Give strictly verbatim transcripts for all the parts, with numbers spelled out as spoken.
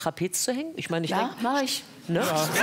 Trapez zu hängen? Ich meine, ich Ja, denke, mach ich. ne? Ja. Habe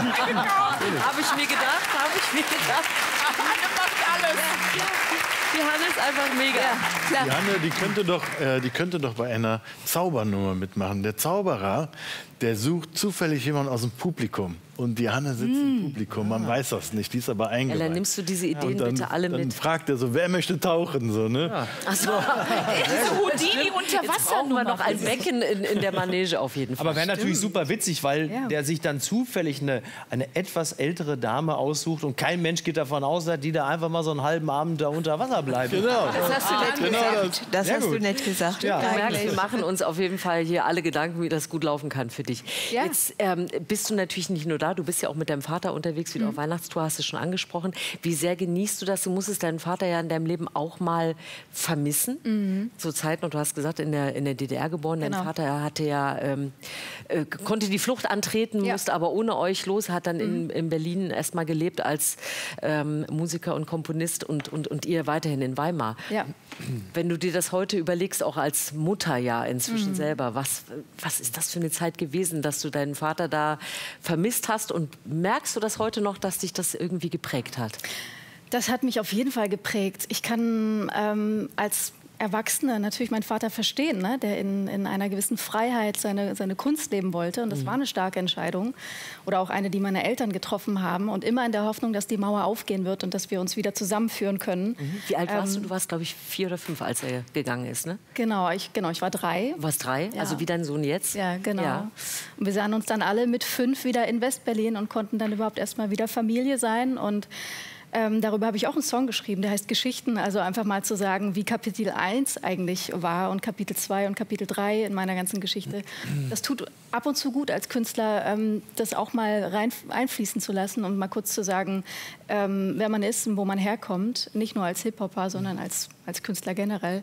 ich mir gedacht, habe ich mir gedacht. Hanne macht alles. Ja. Die Hanne ist einfach mega. Ja, Die Hanne, die könnte doch, äh, die könnte doch bei einer Zaubernummer mitmachen. Der Zauberer, der sucht zufällig jemanden aus dem Publikum. Und die Hanne sitzt mm. im Publikum, man weiß das nicht, die ist aber eingeweiht. Ella, nimmst du diese Ideen dann, bitte alle dann mit? Dann fragt er so, wer möchte tauchen? So, ne? Ja. Ach so. Diese Houdini unter Wasser brauchen wir noch ein Becken in, in der Manege auf jeden Fall. Aber wäre natürlich super witzig, weil ja. der sich dann zufällig eine, eine etwas ältere Dame aussucht und kein Mensch geht davon aus, dass die da einfach mal so einen halben Abend da unter Wasser bleibt. Genau. Das hast du nett Genau gesagt. Das, das hast gut. du nett gesagt. Ja. Du merkst, wir machen uns auf jeden Fall hier alle Gedanken, wie das gut laufen kann für dich. Ja. Jetzt ähm, bist du natürlich nicht nur da, du bist ja auch mit deinem Vater unterwegs, wieder mhm. auf Weihnachtstour, hast du schon angesprochen. Wie sehr genießt du das? Du musstest deinen Vater ja in deinem Leben auch mal vermissen. Mhm. Zu Zeiten, und du hast gesagt, in der, in der D D R geboren. Dein genau. Vater hatte ja, ähm, äh, konnte die Flucht antreten, ja. musste aber ohne euch los, hat dann mhm. in, in Berlin erst mal gelebt als ähm, Musiker und Komponist und, und, und ihr weiterhin in Weimar. Ja. Wenn du dir das heute überlegst, auch als Mutter ja inzwischen Mhm. selber, was, was ist das für eine Zeit gewesen, dass du deinen Vater da vermisst hast? Und merkst du das heute noch, dass dich das irgendwie geprägt hat? Das hat mich auf jeden Fall geprägt. Ich kann ähm, als Erwachsene natürlich meinen Vater verstehen, ne? Der in, in einer gewissen Freiheit seine, seine Kunst leben wollte. Und das mhm. war eine starke Entscheidung. Oder auch eine, die meine Eltern getroffen haben. Und immer in der Hoffnung, dass die Mauer aufgehen wird und dass wir uns wieder zusammenführen können. Mhm. Wie alt warst ähm, du? Du warst, glaube ich, vier oder fünf, als er gegangen ist, ne? Genau, ich, genau, ich war drei. Du warst drei? Ja. Also wie dein Sohn jetzt? Ja, genau. Ja. Und wir sahen uns dann alle mit fünf wieder in West-Berlin und konnten dann überhaupt erst mal wieder Familie sein. Und Ähm, darüber habe ich auch einen Song geschrieben, der heißt Geschichten. Also einfach mal zu sagen, wie Kapitel eins eigentlich war und Kapitel zwei und Kapitel drei in meiner ganzen Geschichte. Das tut ab und zu gut als Künstler, ähm, das auch mal rein einfließen zu lassen und mal kurz zu sagen, ähm, wer man ist und wo man herkommt. Nicht nur als Hip-Hopper, sondern als, als Künstler generell.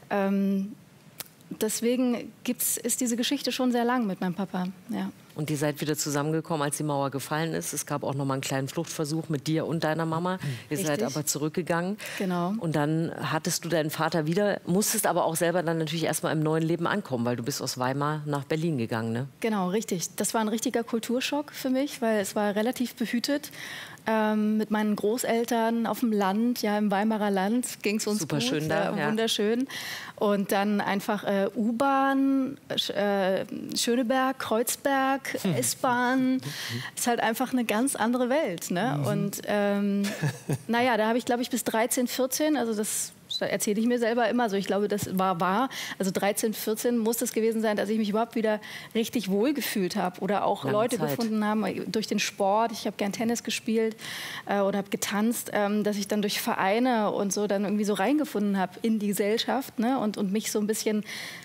Ähm, deswegen gibt's, ist diese Geschichte schon sehr lang mit meinem Papa. Ja. Und ihr seid wieder zusammengekommen, als die Mauer gefallen ist. Es gab auch noch mal einen kleinen Fluchtversuch mit dir und deiner Mama. Ihr Richtig. seid aber zurückgegangen. Genau. Und dann hattest du deinen Vater wieder, musstest aber auch selber dann natürlich erstmal im neuen Leben ankommen, weil du bist aus Weimar nach Berlin gegangen, ne? Genau, richtig. Das war ein richtiger Kulturschock für mich, weil es war relativ behütet. Ähm, mit meinen Großeltern auf dem Land, ja im Weimarer Land, ging es uns Super gut, schön da, äh, ja. wunderschön. Und dann einfach äh, U-Bahn, äh, Schöneberg, Kreuzberg, hm. S-Bahn. Ist halt einfach eine ganz andere Welt. Ne? Mhm. Und ähm, naja, da habe ich, glaube ich, bis dreizehn, vierzehn, also das erzähle ich mir selber immer so, ich glaube, das war wahr. Also dreizehn, vierzehn muss es gewesen sein, dass ich mich überhaupt wieder richtig wohl gefühlt habe. Oder auch Lange Leute Zeit. gefunden haben durch den Sport. Ich habe gern Tennis gespielt äh, oder habe getanzt, ähm, dass ich dann durch Vereine und so dann irgendwie so reingefunden habe in die Gesellschaft, ne? und, und mich so ein bisschen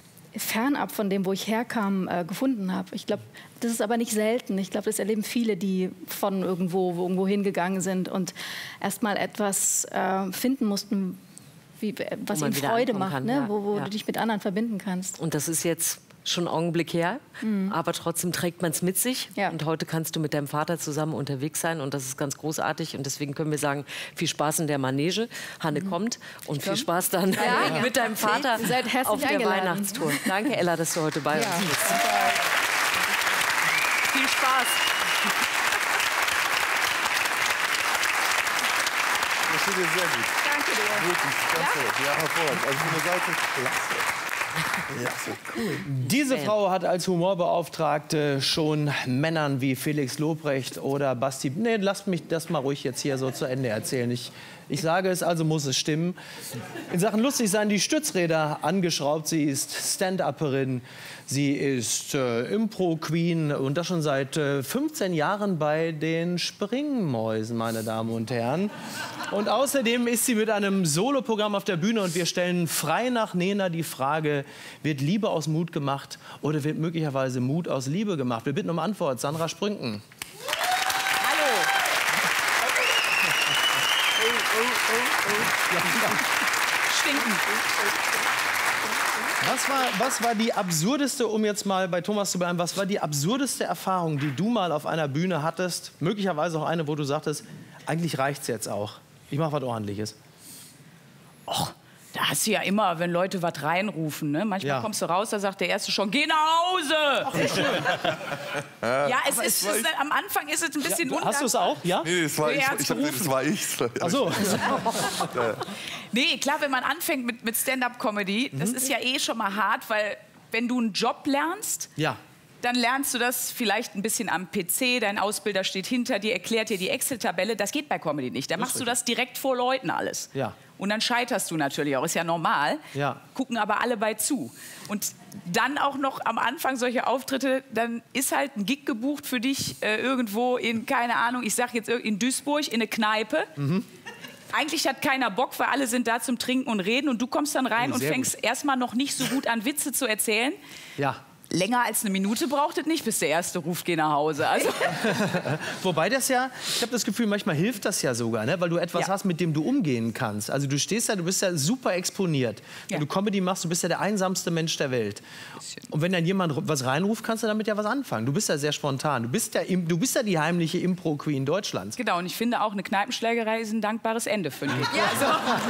fernab von dem, wo ich herkam, äh, gefunden habe. Ich glaube, das ist aber nicht selten. Ich glaube, das erleben viele, die von irgendwo, irgendwo hingegangen sind und erst mal etwas äh, finden mussten, wie, was ihnen Freude macht, kann, ne? ja. wo, wo ja. du dich mit anderen verbinden kannst. Und das ist jetzt schon ein Augenblick her, mhm. aber trotzdem trägt man es mit sich. Ja. Und heute kannst du mit deinem Vater zusammen unterwegs sein und das ist ganz großartig. Und deswegen können wir sagen, viel Spaß in der Manege. Hanne mhm. kommt und viel Spaß dann ja. mit deinem Vater Seid herzlich auf der eingeladen. Weihnachtstour. Danke, Ella, dass du heute bei Ja. uns bist. Viel Spaß. Das tut dir sehr gut. Danke dir. Wirklich, ganz toll. Ja, hervorragend. Also von der Seite, klasse. Ja, so cool. Diese Frau hat als Humorbeauftragte schon Männern wie Felix Lobrecht oder Basti... Nee, lasst mich das mal ruhig jetzt hier so zu Ende erzählen. Ich, ich sage es, also muss es stimmen. In Sachen lustig sein die Stützräder angeschraubt. Sie ist Stand-Upperin. Sie ist äh, Impro-Queen und das schon seit äh, fünfzehn Jahren bei den Springmäusen, meine Damen und Herren. Und außerdem ist sie mit einem Soloprogramm auf der Bühne und wir stellen frei nach Nena die Frage, wird Liebe aus Mut gemacht oder wird möglicherweise Mut aus Liebe gemacht? Wir bitten um Antwort. Sandra Sprünken. Hallo. Stinken. Was war, was war die absurdeste, um jetzt mal bei Thomas zu bleiben, was war die absurdeste Erfahrung, die du mal auf einer Bühne hattest? Möglicherweise auch eine, wo du sagtest, eigentlich reicht's jetzt auch. Ich mache was Ordentliches. Och, da hast du ja immer, wenn Leute was reinrufen. Ne? Manchmal Ja. kommst du raus, da sagt der Erste schon, geh nach Hause. Ach, wie schön. Ja, es ist, es ist, am Anfang ist es ein bisschen Ja, hast du es auch? Ja? Nee, das war ich. Wer hat's Ich hab, das war ich. Ach so. Nee, klar, wenn man anfängt mit, mit Stand-up-Comedy, das ist ja eh schon mal hart, weil wenn du einen Job lernst, Ja. dann lernst du das vielleicht ein bisschen am P C, dein Ausbilder steht hinter dir, erklärt dir die Excel-Tabelle. Das geht bei Comedy nicht. Da machst du das direkt vor Leuten alles. Ja. Und dann scheiterst du natürlich auch, ist ja normal. Ja. Gucken aber alle bei zu. Und dann auch noch am Anfang solche Auftritte, dann ist halt ein Gig gebucht für dich äh, irgendwo in, keine Ahnung, ich sag jetzt in Duisburg, in eine Kneipe. Mhm. Eigentlich hat keiner Bock, weil alle sind da zum Trinken und Reden und du kommst dann rein Oh, und sehr fängst erstmal noch nicht so gut an, Witze zu erzählen. Ja. Länger als eine Minute braucht es nicht, bis der Erste ruft, geh nach Hause. Also, Wobei das ja, ich habe das Gefühl, manchmal hilft das ja sogar, ne? Weil du etwas Ja. hast, mit dem du umgehen kannst. Also du stehst da, du bist ja super exponiert. Ja. Wenn du Comedy machst, du bist ja der einsamste Mensch der Welt. Und wenn dann jemand was reinruft, kannst du damit ja was anfangen. Du bist ja sehr spontan. Du bist ja, im- du bist ja die heimliche Impro-Queen Deutschlands. genau, und ich finde auch, eine Kneipenschlägerei ist ein dankbares Ende für mich. Ja, also,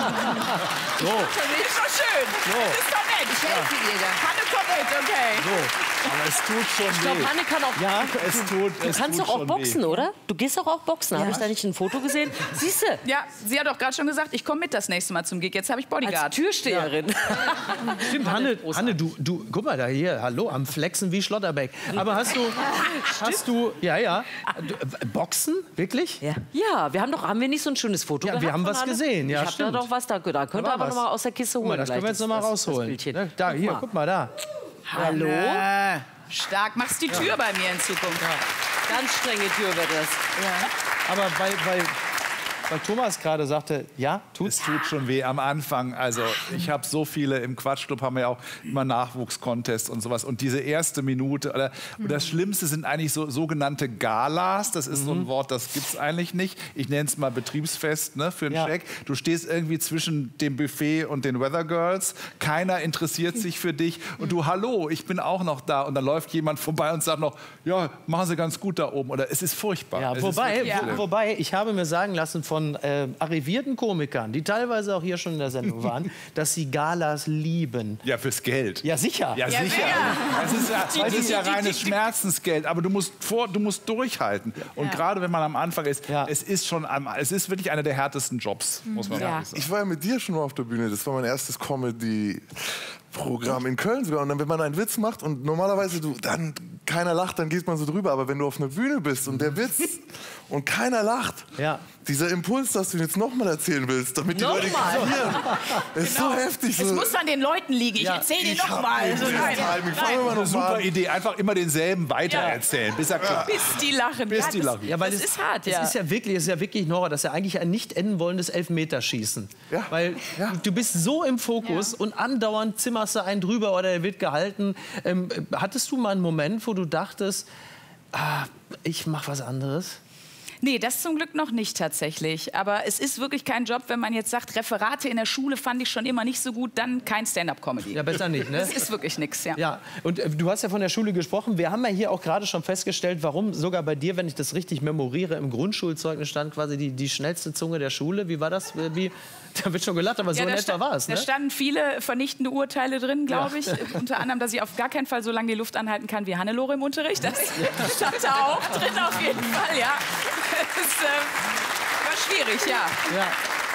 So, ist doch schön. Das ist doch nett. Ich helfe dir da. Hanne, komm mit, okay. Aber es tut schon Ich glaube, weh. Hanne kann auch. ja, Es tut, Du es kannst tut doch auch schon boxen, weh. oder? Du gehst doch auch boxen. Habe ich da nicht ein Foto gesehen? Siehst du? Ja, sie hat doch gerade schon gesagt, ich komme mit das nächste Mal zum Gig. Jetzt habe ich Als Bodyguard. Türsteherin. stimmt, Hanne, Hanne du, du, guck mal da hier, hallo, am Flexen wie Schlotterbeck. Aber hast du, hast du, ja, ja, du, äh, Boxen, wirklich? Ja. ja, wir haben doch, haben wir nicht so ein schönes Foto Ja, wir gehabt haben von was Hanne? gesehen, ja, Ich habe da stimmt. doch was, da, da könnt ihr war aber was. noch mal aus der Kiste holen. Guck mal, das gleich, können wir jetzt noch mal das- rausholen. Das Bildchen. Ne? Da, Guck hier, mal. guck mal da. Hallo? Hanne. Stark. Machst die Tür bei mir in Zukunft. Ganz strenge Tür wird das. Aber weil, weil, weil Thomas gerade sagte, ja, tut's. Es tut schon weh am Anfang. Also ich habe so viele, im Quatschclub haben wir ja auch immer Nachwuchscontests und sowas. Und diese erste Minute, oder, und das Schlimmste sind eigentlich so sogenannte Galas. Das ist so ein Wort, das gibt es eigentlich nicht. Ich nenne es mal Betriebsfest, ne, für einen Ja. Scheck. Du stehst irgendwie zwischen dem Buffet und den Weather Girls. Keiner interessiert sich für dich. Und du, hallo, ich bin auch noch da. Und dann läuft jemand vorbei und sagt noch, ja, machen Sie ganz gut da oben. Oder es ist furchtbar. Ja, Es ist wobei, wirklich Ja. schlimm. wo, wobei, ich habe mir sagen lassen von äh, arrivierten Komikern, die teilweise auch hier schon in der Sendung waren, dass sie Galas lieben. Ja, fürs Geld. Ja, sicher. Ja, Ja, sicher. ja. Es ist ja, es ist ja reines Schmerzensgeld, aber du musst, vor, du musst durchhalten. Und gerade wenn man am Anfang ist, Ja. es ist schon, am- es ist wirklich einer der härtesten Jobs, muss man Ja. wirklich sagen. Ich war ja mit dir schon mal auf der Bühne. Das war mein erstes Comedy-Programm in Köln sogar. Und dann, wenn man einen Witz macht und normalerweise du, dann keiner lacht, dann geht man so drüber. Aber wenn du auf einer Bühne bist und der Witz und keiner lacht, Ja. dieser Impuls, dass du ihn jetzt nochmal erzählen willst, damit die Leute Nochmal? kapieren, ist so heftig. Es So. muss an den Leuten liegen. Ich Ja. erzähle dir Ich noch hab mal. den So, nein, Timing. Fangen wir mal Eine noch super mal an. Idee, einfach immer denselben weitererzählen, bis er klappt. bis die lachen. Bis ja, die das, lachen. Ja, weil das es, ist hart, es ja. ist ja wirklich, es ist ja wirklich Nora, das ist ja eigentlich ein nicht enden wollendes Elfmeterschießen. Ja. Weil Ja. du bist so im Fokus Ja. und andauernd zimmerst du einen drüber oder er wird gehalten. Ähm, hattest du mal einen Moment, wo du dachtest, ah, ich mach was anderes? Nee, das zum Glück noch nicht tatsächlich. Aber es ist wirklich kein Job, wenn man jetzt sagt, Referate in der Schule fand ich schon immer nicht so gut, dann kein Stand-up-Comedy. Ja, besser nicht, ne? Das ist wirklich nichts, ja. Ja, und äh, du hast ja von der Schule gesprochen. Wir haben ja hier auch gerade schon festgestellt, warum sogar bei dir, wenn ich das richtig memoriere, im Grundschulzeugnis stand quasi die, die schnellste Zunge der Schule. Wie war das? Äh, Wie, da wird schon gelacht, aber so in da, etwa sta- war es, da ne? standen viele vernichtende Urteile drin, glaube ich. Unter anderem, dass ich auf gar keinen Fall so lange die Luft anhalten kann wie Hannelore im Unterricht. Das stand da auch drin auf jeden Fall, ja. Das ähm, war schwierig, ja. Ja.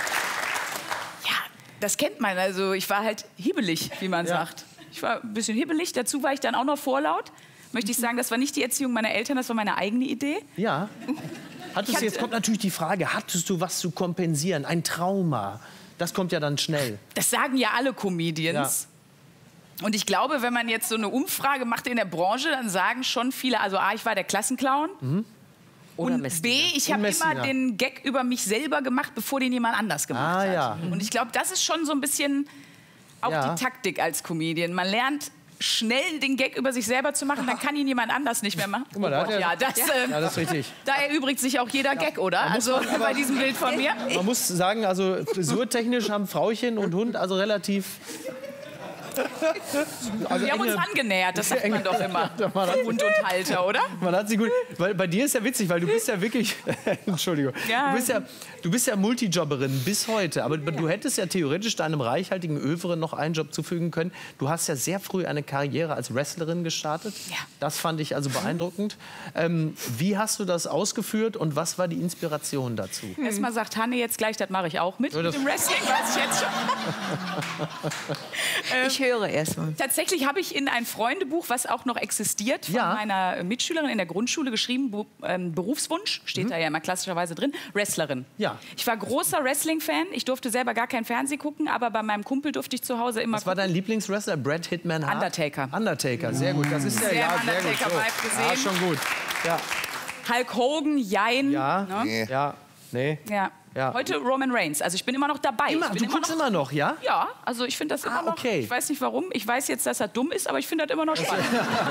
Ja, das kennt man. Also ich war halt hibbelig, wie man Ja. sagt. Ich war ein bisschen hibbelig. Dazu war ich dann auch noch vorlaut. Möchte ich sagen, das war nicht die Erziehung meiner Eltern, das war meine eigene Idee. Ja. Hattest, hatte- jetzt kommt natürlich die Frage, hattest du was zu kompensieren? Ein Trauma? Das kommt ja dann schnell. Das sagen ja alle Comedians. Und ich glaube, wenn man jetzt so eine Umfrage macht in der Branche, dann sagen schon viele, also A, ich war der Klassenclown. Oder Und Messdiener. B, ich Und habe Messdiener. immer den Gag über mich selber gemacht, bevor den jemand anders gemacht Ah, hat. ja. Und ich glaube, das ist schon so ein bisschen auch Ja. die Taktik als Comedian. Man lernt schnell den Gag über sich selber zu machen, dann kann ihn jemand anders nicht mehr machen. Guck mal, da oh hat Gott, er- ja, das, ähm, Ja, das ist richtig. da erübrigt sich auch jeder Gag, oder? Also bei diesem Bild von mir. Man muss sagen, also frisurtechnisch haben Frauchen und Hund also relativ Also Wir haben uns enge- angenähert, das sagt man doch immer. Hund und Halter, oder? Man hat sie gut, weil bei dir ist ja witzig, weil du bist ja wirklich, Entschuldigung, Ja. du bist ja, du bist ja Multijobberin bis heute, aber du hättest ja theoretisch deinem reichhaltigen Övre noch einen Job zufügen können. Du hast ja sehr früh eine Karriere als Wrestlerin gestartet. Ja. Das fand ich also beeindruckend. Ähm, wie hast du das ausgeführt und was war die Inspiration dazu? Erstmal sagt Hanne jetzt gleich, das mache ich auch mit, Ja, mit das- dem Wrestling, weiß ich jetzt schon. Ich höre erstmal. Tatsächlich habe ich in ein Freundebuch, was auch noch existiert, von Ja. meiner Mitschülerin in der Grundschule geschrieben, Bu ähm, Berufswunsch, steht da ja immer klassischerweise drin, Wrestlerin. Ja. Ich war großer Wrestling-Fan, ich durfte selber gar kein Fernsehen gucken, aber bei meinem Kumpel durfte ich zu Hause immer Was war dein Lieblingswrestler? Brad Hitman Hart? Undertaker. Undertaker, sehr gut. Das ist ja, Sehr ja im sehr gut. Undertaker-Vibe gesehen. Ja, schon gut. Ja, Hulk Hogan, Jein. ja, Ne? Nee. ja, nee. Ja. Ja. Heute Roman Reigns, also ich bin immer noch dabei. Immer, ich bin du guckst immer noch, ja? Ja, also ich finde das immer Ah, noch. okay. Ich weiß nicht warum. Ich weiß jetzt, dass er dumm ist, aber ich finde das immer noch spannend.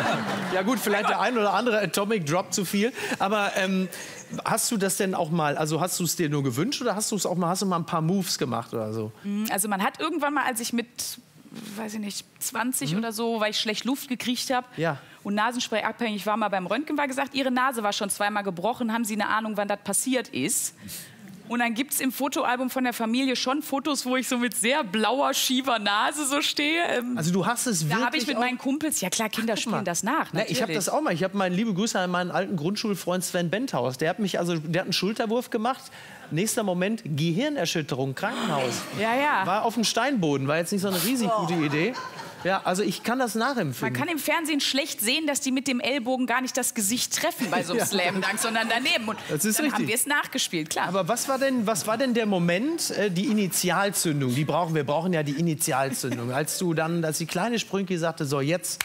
Ja gut, vielleicht der ein oder andere Atomic Drop zu viel. Aber ähm, hast du das denn auch mal, also hast du es dir nur gewünscht oder hast du es auch mal, hast du mal ein paar Moves gemacht oder so? Also man hat irgendwann mal, als ich mit, weiß ich nicht, zwanzig oder so, weil ich schlecht Luft gekriegt habe Ja. und Nasenspray abhängig war, mal beim Röntgen war gesagt, Ihre Nase war schon zweimal gebrochen, haben Sie eine Ahnung, wann das passiert ist? Und dann gibt es im Fotoalbum von der Familie schon Fotos, wo ich so mit sehr blauer, schiefer Nase so stehe. Ähm, Also du hast es wirklich da habe ich mit auch- meinen Kumpels, ja klar, Kinder Guck mal. spielen das nach. Na, ich habe natürlich. das auch mal. Ich habe meinen liebe Grüße an meinen alten Grundschulfreund Sven Benthaus. Der hat mich also, der hat einen Schulterwurf gemacht. Nächster Moment Gehirnerschütterung, Krankenhaus. Ja, ja. War auf dem Steinboden, war jetzt nicht so eine riesig gute Idee. Ja, also ich kann das Man nachempfinden. kann im Fernsehen schlecht sehen, dass die mit dem Ellbogen gar nicht das Gesicht treffen bei so einem Ja. Slam Dunk, sondern daneben. Und Das ist dann richtig. haben wir es nachgespielt, klar. Aber was war denn, was war denn der Moment, äh, die Initialzündung? Die brauchen wir, brauchen ja die Initialzündung. Als du dann, als die kleine Sprünki sagte, so jetzt,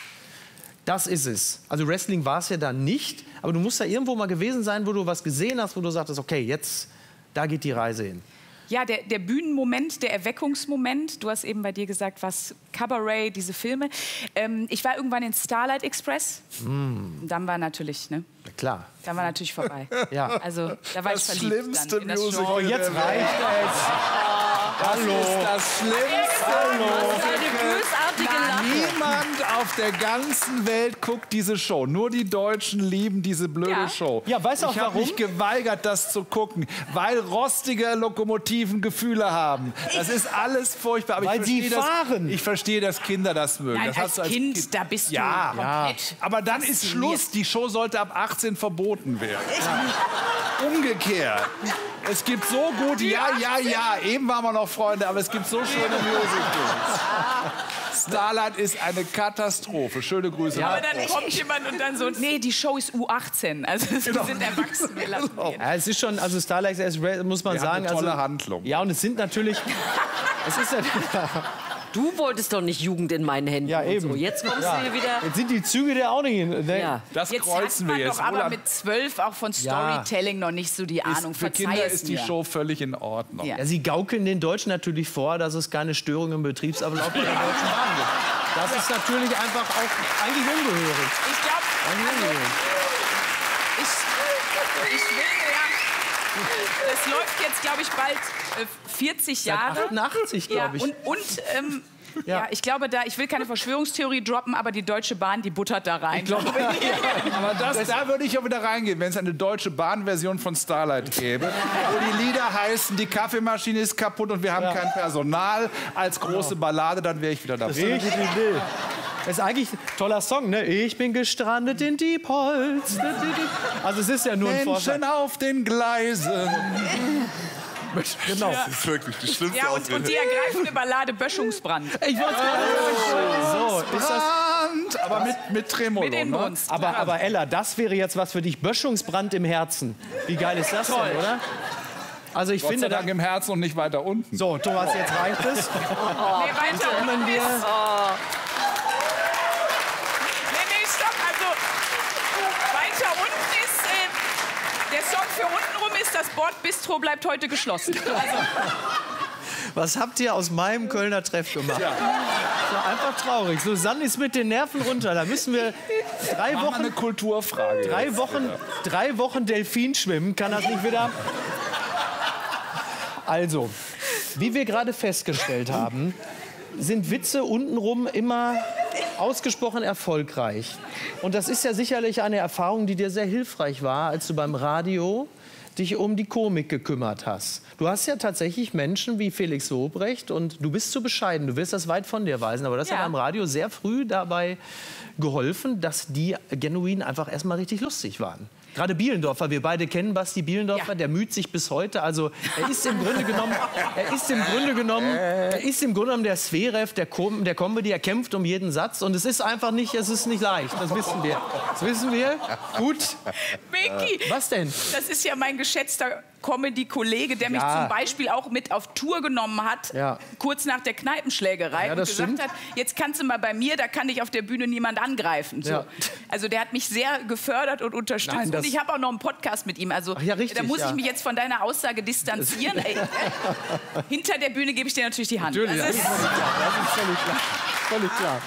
das ist es. Also Wrestling war es ja dann nicht, aber du musst da irgendwo mal gewesen sein, wo du was gesehen hast, wo du sagtest, okay, jetzt, da geht die Reise hin. Ja, der, der Bühnenmoment, der Erweckungsmoment. Du hast eben bei dir gesagt, was Cabaret, diese Filme. Ähm, ich war irgendwann in Starlight Express. Und dann war natürlich, ne? Ja, klar. Dann war natürlich vorbei. Ja. Also da war Das ich verliebt schlimmste dann in das Musical. Genre. Oh, jetzt reicht es. Hallo. Das Schlimmste. Eine bösartige Lache. Niemand auf der ganzen Welt guckt diese Show. Nur die Deutschen lieben diese blöde Ja. Show. Ja, weißt du auch ich habe warum? mich geweigert, das zu gucken, weil rostige Lokomotiven Gefühle haben. Das ist alles furchtbar. Aber Weil ich sie verstehe, fahren. Dass, ich verstehe, dass Kinder das mögen. Nein, das als hast du als Kind, da bist du Ja, komplett aber dann ist fasziniert. Schluss. Die Show sollte ab achtzehn verboten werden. Umgekehrt. Es gibt so gut, ja, ja, ja, eben waren wir noch Freunde, aber es gibt so schöne Musicals. Starlight ist eine Katastrophe. Schöne Grüße. Aber nach dann kommt jemand und dann so, nee, die Show ist U achtzehn. Also wir sind erwachsen, wir lassen die. Ja, es ist schon, also Starlight Express muss man Wir haben sagen. eine tolle also, Handlung. Ja, und es sind natürlich. Es ist ja, Du wolltest doch nicht Jugend in meinen Händen. Ja, und eben. So. Jetzt kommst ja. du hier wieder. Jetzt sind die Züge der auch nicht. Ne? Ja. Das Jetzt kreuzen hat man wir jetzt. doch aber Roland, mit zwölf auch von Ja. Storytelling noch nicht so die Ahnung. ist, für Verzeih Kinder es ist die mir. Show völlig in Ordnung. Ja. Ja, sie gaukeln den Deutschen natürlich vor, dass es keine Störungen im Betriebsablauf bei der Deutschen Bahn gibt. Das ist natürlich einfach auch eigentlich ungehörig. Ich glaube, Eigentlich also, ungehörig. ich, ich will ja, das läuft jetzt, glaube ich, bald äh, vierzig Jahre. achtundachtzig, Ja, glaube ich. und, und ähm, Ja. ja. ich glaube, da, ich will keine Verschwörungstheorie droppen, aber die Deutsche Bahn, die buttert da rein. Aber das, da würde ich auch wieder reingehen, wenn es eine deutsche Bahnversion von Starlight gäbe, wo die Lieder heißen, die Kaffeemaschine ist kaputt und wir haben kein Personal, als große Ballade, dann wäre ich wieder dabei. Ich, das ist eigentlich ein toller Song, ne? Ich bin gestrandet in Diepholz. Also es ist ja nur ein Vorschlag. Menschen auf den Gleisen. Genau. Das ist wirklich die schlimmste Ja, und, und die ergreifende Ballade Böschungsbrand. Ich wollte gerade sagen. So, ist das, Brand, aber mit, mit Tremolo. Mit den ne? Brunst. aber, aber Ella, das wäre jetzt was für dich. Böschungsbrand im Herzen. Wie geil ist das denn, oder? Also ich Gott finde, sei da, Dank im Herzen und nicht weiter unten. so, Thomas, jetzt reicht es. Nee, weiter unten Kommen wir. ist... Nee, nee, stopp. Also, weiter unten ist... Äh, der Song für untenrum ist, das Bordbistro bleibt heute geschlossen. Also, Was habt ihr aus meinem Kölner Treff gemacht? So einfach traurig. Susanne ist mit den Nerven runter. Da müssen wir drei Mach mal eine Wochen, Kulturfrage. drei jetzt. Wochen, drei Wochen Delfin schwimmen. Kann das nicht wieder? Also, wie wir gerade festgestellt haben, sind Witze untenrum immer ausgesprochen erfolgreich. Und das ist ja sicherlich eine Erfahrung, die dir sehr hilfreich war, als du beim Radio dich um die Komik gekümmert hast. Du hast ja tatsächlich Menschen wie Felix Lobrecht und du bist zu bescheiden, du wirst das weit von dir weisen, aber das Ja. hat beim Radio sehr früh dabei geholfen, dass die genuin einfach erstmal richtig lustig waren. Gerade Bielendorfer, wir beide kennen Basti Bielendorfer, Ja. der müht sich bis heute. Also er ist im Grunde genommen, er ist im Grunde genommen, er ist im Grunde genommen der Sverev der, Com der Comedy. Er kämpft um jeden Satz und es ist einfach nicht, es ist nicht leicht. Das wissen wir. Das wissen wir. Gut. Micky, Was denn? das ist ja mein geschätzter Comedy-Kollege, der mich Ja. zum Beispiel auch mit auf Tour genommen hat, Ja. kurz nach der Kneipenschlägerei Ja, und das gesagt stimmt. hat, jetzt kannst du mal bei mir, da kann dich auf der Bühne niemand angreifen. So. Ja. Also der hat mich sehr gefördert und unterstützt. Nein, das- und ich habe auch noch einen Podcast mit ihm. Also Ach ja, richtig, da muss ja. ich mich jetzt von deiner Aussage distanzieren. Ey, äh, hinter der Bühne gebe ich dir natürlich die Hand. Natürlich, Also das es- ist völlig klar. Das ist völlig klar. Völlig klar.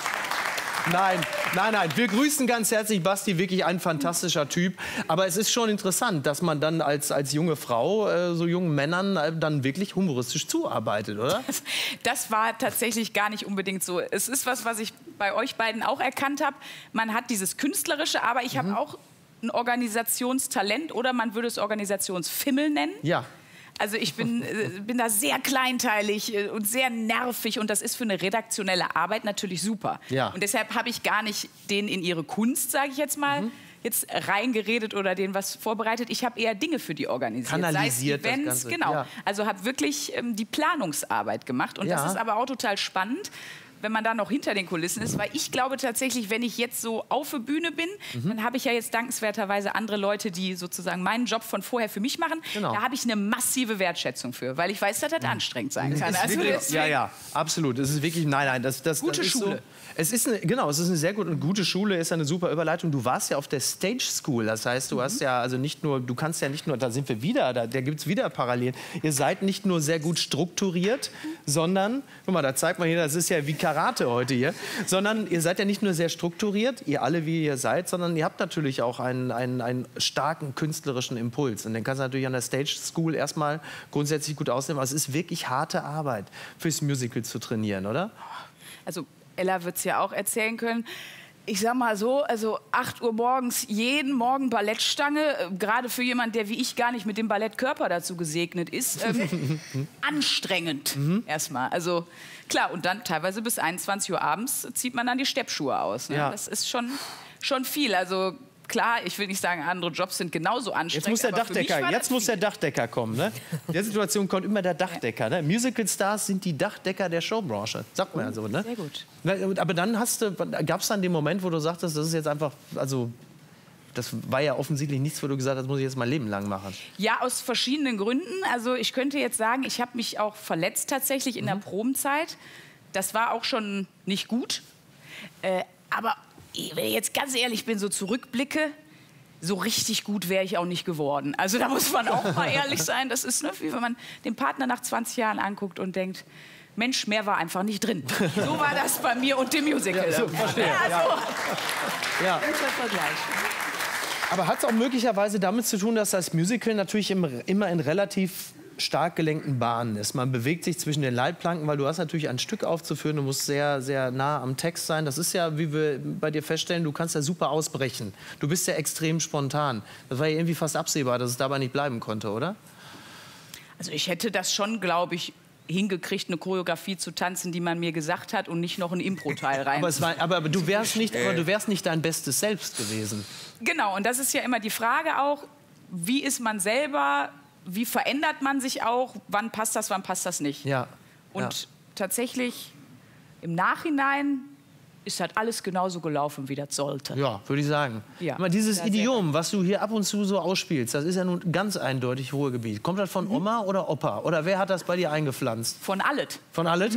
Nein, nein, nein. Wir grüßen ganz herzlich Basti, wirklich ein fantastischer Typ. Aber es ist schon interessant, dass man dann als, als junge Frau äh, so jungen Männern äh, dann wirklich humoristisch zuarbeitet, oder? Das war tatsächlich gar nicht unbedingt so. Es ist was, was ich bei euch beiden auch erkannt habe. Man hat dieses Künstlerische, aber ich habe auch ein Organisationstalent oder man würde es Organisationsfimmel nennen. Ja. Also ich bin, äh, bin da sehr kleinteilig äh, und sehr nervig und das ist für eine redaktionelle Arbeit natürlich super. Ja. Und deshalb habe ich gar nicht denen in ihre Kunst, sage ich jetzt mal, jetzt reingeredet oder denen was vorbereitet. Ich habe eher Dinge für die organisiert. Kanalisiert Sei es das Events, Ganze, genau. ja. Also habe wirklich ähm, die Planungsarbeit gemacht und Ja. das ist aber auch total spannend, wenn man da noch hinter den Kulissen ist, weil ich glaube tatsächlich, wenn ich jetzt so auf der Bühne bin, Mhm. dann habe ich ja jetzt dankenswerterweise andere Leute, die sozusagen meinen Job von vorher für mich machen. Genau. Da habe ich eine massive Wertschätzung für, weil ich weiß, dass das anstrengend sein kann. Also deswegen- Ja, ja, absolut. Es ist wirklich, nein, nein, das, das, Gute das ist Schule. So, es ist eine, genau, es ist eine sehr gute und gute Schule, ist eine super Überleitung. Du warst ja auf der Stage School, das heißt, du hast ja also nicht nur, du kannst ja nicht nur, da sind wir wieder, da, da gibt es wieder Parallelen. Ihr seid nicht nur sehr gut strukturiert, sondern, guck mal, da zeigt man hier, das ist ja wie Karate heute hier, sondern ihr seid ja nicht nur sehr strukturiert, ihr alle wie ihr seid, sondern ihr habt natürlich auch einen, einen, einen starken künstlerischen Impuls. Und den kannst du natürlich an der Stage School erstmal grundsätzlich gut ausnehmen. Aber es ist wirklich harte Arbeit, fürs Musical zu trainieren, oder? Also Ella wird es ja auch erzählen können. Ich sag mal so, also acht Uhr morgens, jeden Morgen Ballettstange, äh, gerade für jemanden, der wie ich gar nicht mit dem Ballettkörper dazu gesegnet ist, ähm, anstrengend erstmal. Also klar, und dann teilweise bis einundzwanzig Uhr abends zieht man dann die Steppschuhe aus. Ne? Ja. Das ist schon, schon viel. Also klar, ich will nicht sagen, andere Jobs sind genauso anstrengend. Jetzt muss der aber für mich Dachdecker, war jetzt das muss der viel. Dachdecker kommen. Ne? In der Situation kommt immer der Dachdecker. Ne? Musical-Stars sind die Dachdecker der Showbranche. Sagt man ja so. Ne? Sehr gut. Na, aber dann hast du, gab es dann den Moment, wo du sagtest, das ist jetzt einfach, also das war ja offensichtlich nichts, wo du gesagt hast, das muss ich jetzt mein Leben lang machen. Ja, aus verschiedenen Gründen. Also ich könnte jetzt sagen, ich habe mich auch verletzt tatsächlich in Mhm. der Probenzeit. Das war auch schon nicht gut. Äh, aber wenn ich jetzt ganz ehrlich bin, so zurückblicke, so richtig gut wäre ich auch nicht geworden. Also da muss man auch mal ehrlich sein. Das ist, ne, wie wenn man den Partner nach zwanzig Jahren anguckt und denkt, Mensch, mehr war einfach nicht drin. So war das bei mir und dem Musical. Ja, so, verstehe. Ja, so. Ja. Guter Vergleich. Aber hat es auch möglicherweise damit zu tun, dass das Musical natürlich im, immer in relativ stark gelenkten Bahnen ist. Man bewegt sich zwischen den Leitplanken, weil du hast natürlich ein Stück aufzuführen, du musst sehr, sehr nah am Text sein. Das ist ja, wie wir bei dir feststellen, du kannst ja super ausbrechen. Du bist ja extrem spontan. Das war ja irgendwie fast absehbar, dass es dabei nicht bleiben konnte, oder? Also ich hätte das schon, glaube ich, hingekriegt, eine Choreografie zu tanzen, die man mir gesagt hat und nicht noch ein Impro-Teil rein. Aber, es war, aber, aber, du wärst nicht, aber du wärst nicht dein bestes Selbst gewesen. Genau, und das ist ja immer die Frage auch, wie ist man selber, wie verändert man sich auch, wann passt das, wann passt das nicht. Ja. Und ja. tatsächlich im Nachhinein ist halt alles genauso gelaufen, wie das sollte. Ja, würde ich sagen. Ja. Aber dieses Ja, sehr Idiom, was du hier ab und zu so ausspielst, das ist ja nun ganz eindeutig Ruhrgebiet. Kommt das von Oma oder Opa? Oder wer hat das bei dir eingepflanzt? Von allet. Von Allet?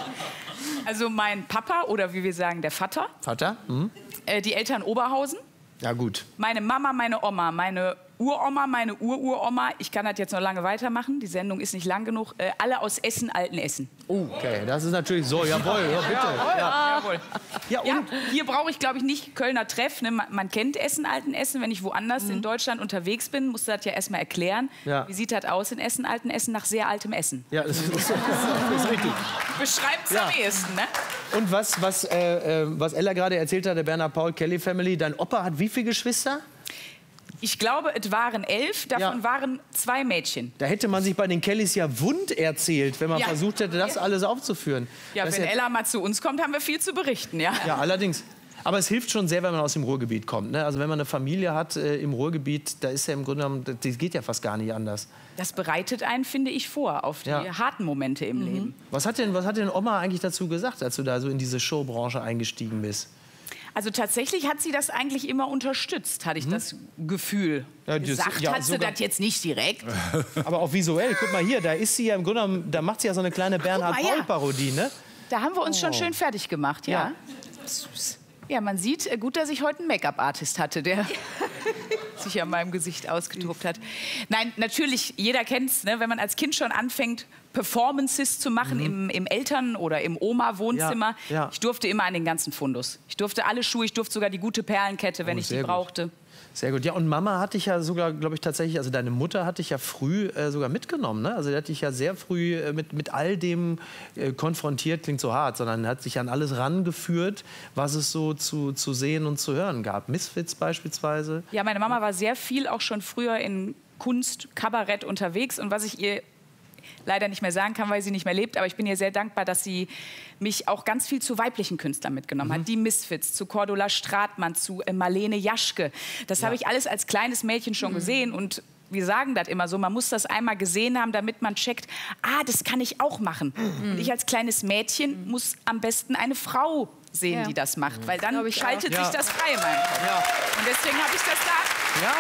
Also mein Papa oder wie wir sagen, der Vater, Vater? Mhm. äh, die Eltern Oberhausen. Ja, gut. Meine Mama, meine Oma, meine Uroma, meine Ururoma, ich kann das jetzt noch lange weitermachen, die Sendung ist nicht lang genug, äh, alle aus Essen, Altenessen. Oh, okay, das ist natürlich so, jawohl, ja, bitte. Jawohl, Ja. jawohl. Ja, und Ja, hier brauche ich, glaube ich, nicht Kölner Treff. Ne? Man, man kennt Essen, Altenessen. Wenn ich woanders Mhm. in Deutschland unterwegs bin, muss das ja erstmal erklären. Ja. Wie sieht das aus in Essen, Altenessen, nach sehr altem Essen? Ja, das ist, das ist, das ist richtig. Beschreibt es Ja. am ehesten, ne? Und was, was, äh, äh, was Ella gerade erzählt hat, der Bernhard Paul Kelly Family, dein Opa hat wie viele Geschwister? Ich glaube, es waren elf, davon Ja. waren zwei Mädchen. Da hätte man sich bei den Kellys ja wund erzählt, wenn man Ja. versucht hätte, das alles aufzuführen. Ja, Das wenn ist Ella mal zu uns kommt, haben wir viel zu berichten, ja. Ja, allerdings. Aber es hilft schon sehr, wenn man aus dem Ruhrgebiet kommt. Ne? Also wenn man eine Familie hat äh, im Ruhrgebiet, da ist ja im Grunde genommen, das das geht ja fast gar nicht anders. Das bereitet einen, finde ich, vor auf die Ja. harten Momente im Leben. Was hat, denn, was hat denn Oma eigentlich dazu gesagt, als du da so in diese Showbranche eingestiegen bist? Also tatsächlich hat sie das eigentlich immer unterstützt, hatte ich das Gefühl. Mhm. Ja, das- Gesagt ja, hat sie sogar- das jetzt nicht direkt. Aber auch visuell, guck mal hier, da ist sie ja im Grunde genommen, da macht sie ja so eine kleine Bernhard mal, ja. Paul-Parodie, ne? Da haben wir uns Oh. schon schön fertig gemacht, ja. Ja. Süß. Ja, man sieht, äh, gut, dass ich heute einen Make-up-Artist hatte, der sich an meinem Gesicht ausgetobt hat. Nein, natürlich, jeder kennt es, ne, wenn man als Kind schon anfängt, Performances zu machen im, im Eltern- oder im Oma-Wohnzimmer. Mhm. Ja, ja. Ich durfte immer an den ganzen Fundus. Ich durfte alle Schuhe, ich durfte sogar die gute Perlenkette, wenn Oh, ich die sehr gut. brauchte. Sehr gut. Ja, und Mama hat dich ja sogar, glaube ich, tatsächlich, also deine Mutter hat dich ja früh äh, sogar mitgenommen, ne? Also die hat dich ja sehr früh äh, mit, mit all dem äh, konfrontiert, klingt so hart, sondern hat sich an alles rangeführt, was es so zu, zu sehen und zu hören gab. Misfits beispielsweise. Ja, meine Mama war sehr viel auch schon früher in Kunst, Kabarett unterwegs. Und was ich ihr leider nicht mehr sagen kann, weil sie nicht mehr lebt, aber ich bin ihr sehr dankbar, dass sie mich auch ganz viel zu weiblichen Künstlern mitgenommen hat. Die Misfits, zu Cordula Stratmann, zu äh, Marlene Jaschke. Das habe ich alles als kleines Mädchen schon gesehen und wir sagen das immer so, man muss das einmal gesehen haben, damit man checkt, ah, das kann ich auch machen. Und ich als kleines Mädchen muss am besten eine Frau sehen, Ja. die das macht, weil dann Glaub ich schaltet auch. sich Ja. das frei in meinem Kopf. Ja. Und deswegen habe ich das da Ja,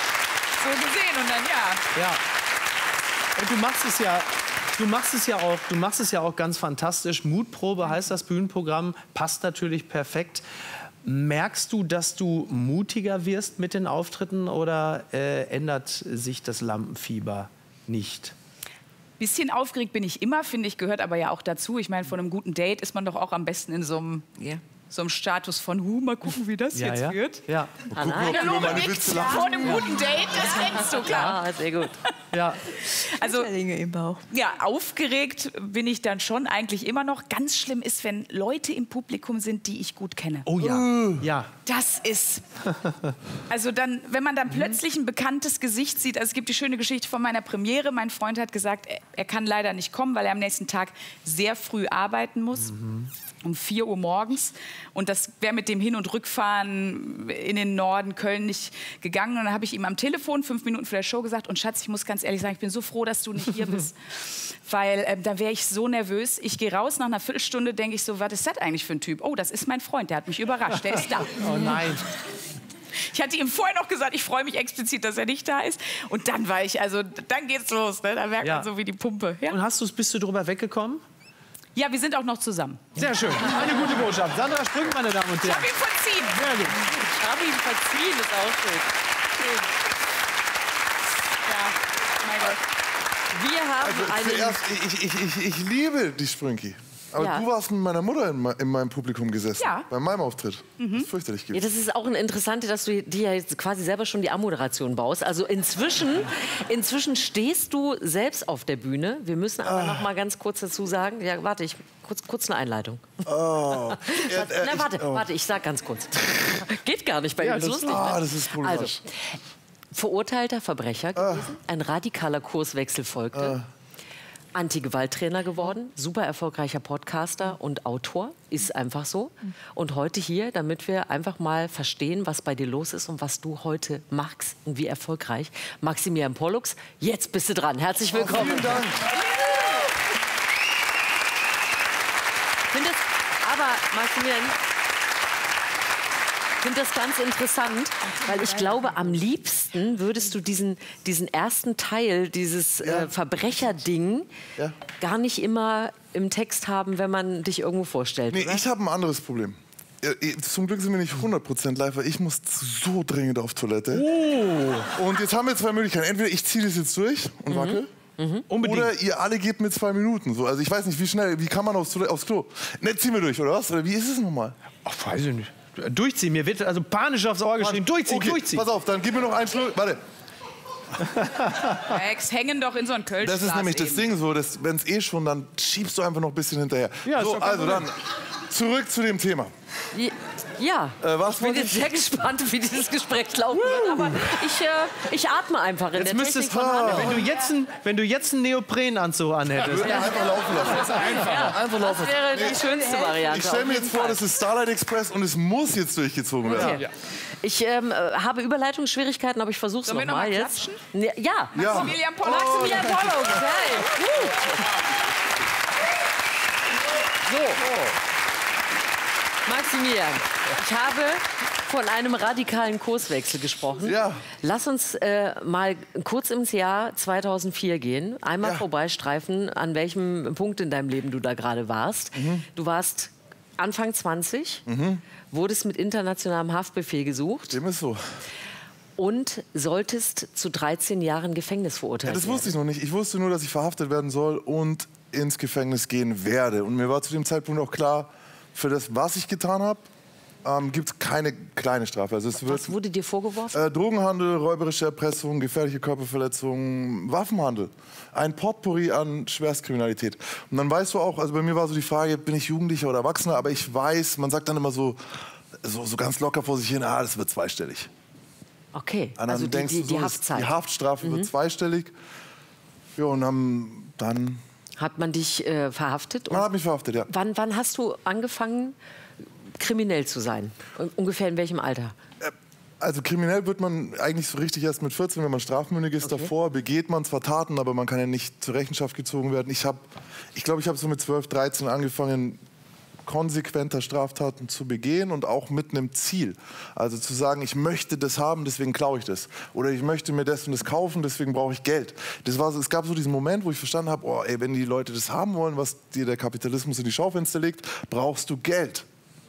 so gesehen und dann ja. ja. Und du machst es ja, du machst es ja auch, du machst es ja auch ganz fantastisch. Mutprobe heißt das Bühnenprogramm, passt natürlich perfekt. Merkst du, dass du mutiger wirst mit den Auftritten oder äh, ändert sich das Lampenfieber nicht? Bisschen aufgeregt bin ich immer, finde ich, gehört aber ja auch dazu. Ich meine, von einem guten Date ist man doch auch am besten in so einem, so einem Status von, huh, mal gucken, wie das jetzt ja. wird. Ja, Anna, Der Lobe meine nickt Witze lachen. vor einem guten Date, das kennst du, klar. ja, sehr gut. ja. Also, Dinge im Bauch. ja, aufgeregt bin ich dann schon eigentlich immer noch. Ganz schlimm ist, wenn Leute im Publikum sind, die ich gut kenne. Oh ja, ja. Das ist. Also dann, wenn man dann plötzlich ein bekanntes Gesicht sieht, also es gibt die schöne Geschichte von meiner Premiere. Mein Freund hat gesagt, er, er kann leider nicht kommen, weil er am nächsten Tag sehr früh arbeiten muss. Um vier Uhr morgens. Und das wäre mit dem Hin- und Rückfahren in den Norden Köln nicht gegangen. Und dann habe ich ihm am Telefon fünf Minuten vor der Show gesagt, und Schatz, ich muss ganz ehrlich sagen, ich bin so froh, dass du nicht hier bist. Weil äh, da wäre ich so nervös. Ich gehe raus, nach einer Viertelstunde denke ich so, was ist das eigentlich für ein Typ? Oh, das ist mein Freund, der hat mich überrascht, der ist da. Oh nein. Ich hatte ihm vorher noch gesagt, ich freue mich explizit, dass er nicht da ist. Und dann war ich, also dann geht's los. Ne? Da merkt Ja. man so wie die Pumpe. Ja? Und hast du's, bist du drüber weggekommen? ja, wir sind auch noch zusammen. Sehr schön. Eine gute Botschaft. Sandra Sprüng, meine Damen und Ich Herren. habe ihn verziehen. Sehr gut. Ich habe ihn verziehen, ist auch schön. Ja, mein Gott. Wir haben einen... Zuerst, ich, ich, ich, ich liebe die Sprünki. Aber Ja. du warst mit meiner Mutter in, me- in meinem Publikum gesessen. Ja. Bei meinem Auftritt. Das ist fürchterlich Ja, gewesen. das ist auch ein Interessante, dass du dir jetzt quasi selber schon die Ammoderation baust. Also inzwischen, inzwischen stehst du selbst auf der Bühne. Wir müssen aber noch mal ganz kurz dazu sagen, ja, warte, ich kurz, kurz eine Einleitung. Oh. Er, er, Na, ich- warte, oh. warte, ich sag ganz kurz. Geht gar nicht bei Ja, ihm, ist das- lustig. Ah, ne? das ist problematisch. Also, verurteilter Verbrecher gewesen, ein radikaler Kurswechsel folgte. Anti-Gewalt-Trainer geworden, super erfolgreicher Podcaster und Autor, ist einfach so. Und heute hier, damit wir einfach mal verstehen, was bei dir los ist und was du heute machst und wie erfolgreich. Maximilian Pollux, jetzt bist du dran. Herzlich willkommen. Vielen Dank. Ich finde es, aber Maximilian, ich finde das ganz interessant, weil ich glaube, am liebsten würdest du diesen, diesen ersten Teil, dieses Ja. äh, Verbrecherding, Ja. gar nicht immer im Text haben, wenn man dich irgendwo vorstellt. Nee, oder? ich habe ein anderes Problem. Äh, zum Glück sind wir nicht hundert Prozent live, weil ich muss so dringend auf Toilette. Oh. Und jetzt haben wir zwei Möglichkeiten. Entweder ich ziehe das jetzt durch und mhm. wackel. Mhm. Oder ihr alle gebt mir zwei Minuten. So. Also ich weiß nicht, wie schnell, wie kann man aufs, aufs Klo? Ne, ziehen wir durch, oder was? Oder wie ist es nochmal? Ach, weiß ich nicht. Durchziehen, mir wird also panisch aufs Ohr geschrieben. Durchziehen, okay, durchziehen. Pass auf, dann gib mir noch einen Schluck. Warte. Ex hängen doch in so ein Kölsch. Das ist nämlich das Ding so, wenn es eh schon, dann schiebst du einfach noch ein bisschen hinterher. Ja, so, also dann zurück zu dem Thema. Ja, äh, was ich bin jetzt sehr gespannt, wie dieses Gespräch laufen wird, aber ich, äh, ich atme einfach in jetzt der müsstest, Technik von wenn, du jetzt ein, wenn du jetzt einen Neoprenanzug anhättest. Ja. Einfach laufen lassen. Das, einfach. Ja, einfach laufen. Das wäre die schönste Variante. Ich stelle mir jetzt vor, das ist Starlight Express und es muss jetzt durchgezogen werden. Okay. Ja. Ich ähm, habe Überleitungsschwierigkeiten, aber ich versuche es nochmal jetzt. Ne, ja. ja. Maximilian Pollux. Oh, Maximilian Pollux. Hey. Gut. So. Maximilian, ich habe von einem radikalen Kurswechsel gesprochen. Ja. Lass uns äh, mal kurz ins Jahr zweitausendvier gehen, einmal ja. vorbeistreifen, an welchem Punkt in deinem Leben du da gerade warst. Mhm. Du warst Anfang zwanzig, mhm. wurdest mit internationalem Haftbefehl gesucht. Dem ist so. Und solltest zu dreizehn Jahren Gefängnis verurteilt werden. Ja, das wusste ich noch nicht. Ich wusste nur, dass ich verhaftet werden soll und ins Gefängnis gehen werde. Und mir war zu dem Zeitpunkt auch klar, für das, was ich getan habe, ähm, gibt es keine kleine Strafe. Also es wird, was wurde dir vorgeworfen? Äh, Drogenhandel, räuberische Erpressung, gefährliche Körperverletzung, Waffenhandel. Ein Potpourri an Schwerstkriminalität. Und dann weißt du auch, also bei mir war so die Frage, bin ich Jugendlicher oder Erwachsener? Aber ich weiß, man sagt dann immer so, so, so ganz locker vor sich hin, ah, das wird zweistellig. Okay, und dann also die, denkst die, du so, die Haftzeit. Die Haftstrafe mhm. wird zweistellig. Ja, und dann... dann Hat man dich äh, verhaftet? Man hat mich verhaftet, ja. Wann, wann hast du angefangen, kriminell zu sein? Ungefähr in welchem Alter? Also kriminell wird man eigentlich so richtig erst mit vierzehn, wenn man strafmündig ist. Okay. Davor begeht man zwar Taten, aber man kann ja nicht zur Rechenschaft gezogen werden. Ich glaube, ich, glaub, ich habe so mit zwölf, dreizehn angefangen, konsequenter Straftaten zu begehen und auch mit einem Ziel. Also zu sagen, ich möchte das haben, deswegen klaue ich das. Oder ich möchte mir das und das kaufen, deswegen brauche ich Geld. Das war so, es gab so diesen Moment, wo ich verstanden habe, oh, ey, wenn die Leute das haben wollen, was dir der Kapitalismus in die Schaufenster legt, brauchst du Geld.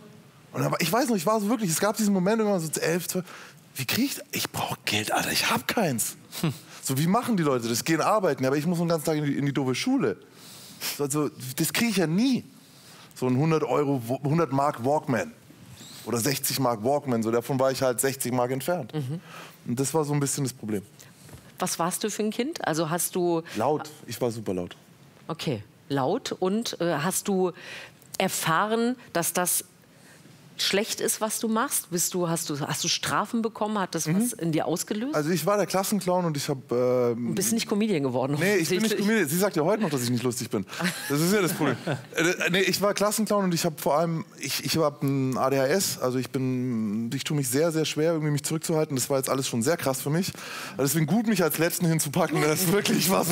Und aber ich weiß noch, ich war so wirklich, es gab diesen Moment, irgendwann so elf, zwölf, wie kriege ich, ich brauche Geld, Alter, ich habe keins. Hm. So, wie machen die Leute das? Gehen arbeiten, aber ich muss den ganzen Tag in die, in die doofe Schule. Also, das kriege ich ja nie. So ein hundert Euro, hundert Mark Walkman oder sechzig Mark Walkman, so davon war ich halt sechzig Mark entfernt. Mhm. Und das war so ein bisschen das Problem. Was warst du für ein Kind? Also hast du... Laut, ich war super laut. Okay, laut. Und äh, hast du erfahren, dass das schlecht ist, was du machst? Bist du, hast, du, hast du Strafen bekommen? Hat das mhm. was in dir ausgelöst? Also ich war der Klassenclown und ich habe... Ähm, du bist nicht Comedian geworden? Nee, ich bin nicht Comedian. Sie sagt ja heute noch, dass ich nicht lustig bin. Das ist ja das Problem. äh, nee, ich war Klassenclown und ich habe vor allem... Ich, ich habe ein A D H S, also ich bin... Ich tue mich sehr, sehr schwer, irgendwie mich zurückzuhalten. Das war jetzt alles schon sehr krass für mich. Deswegen gut, mich als Letzten hinzupacken. Das ist wirklich was...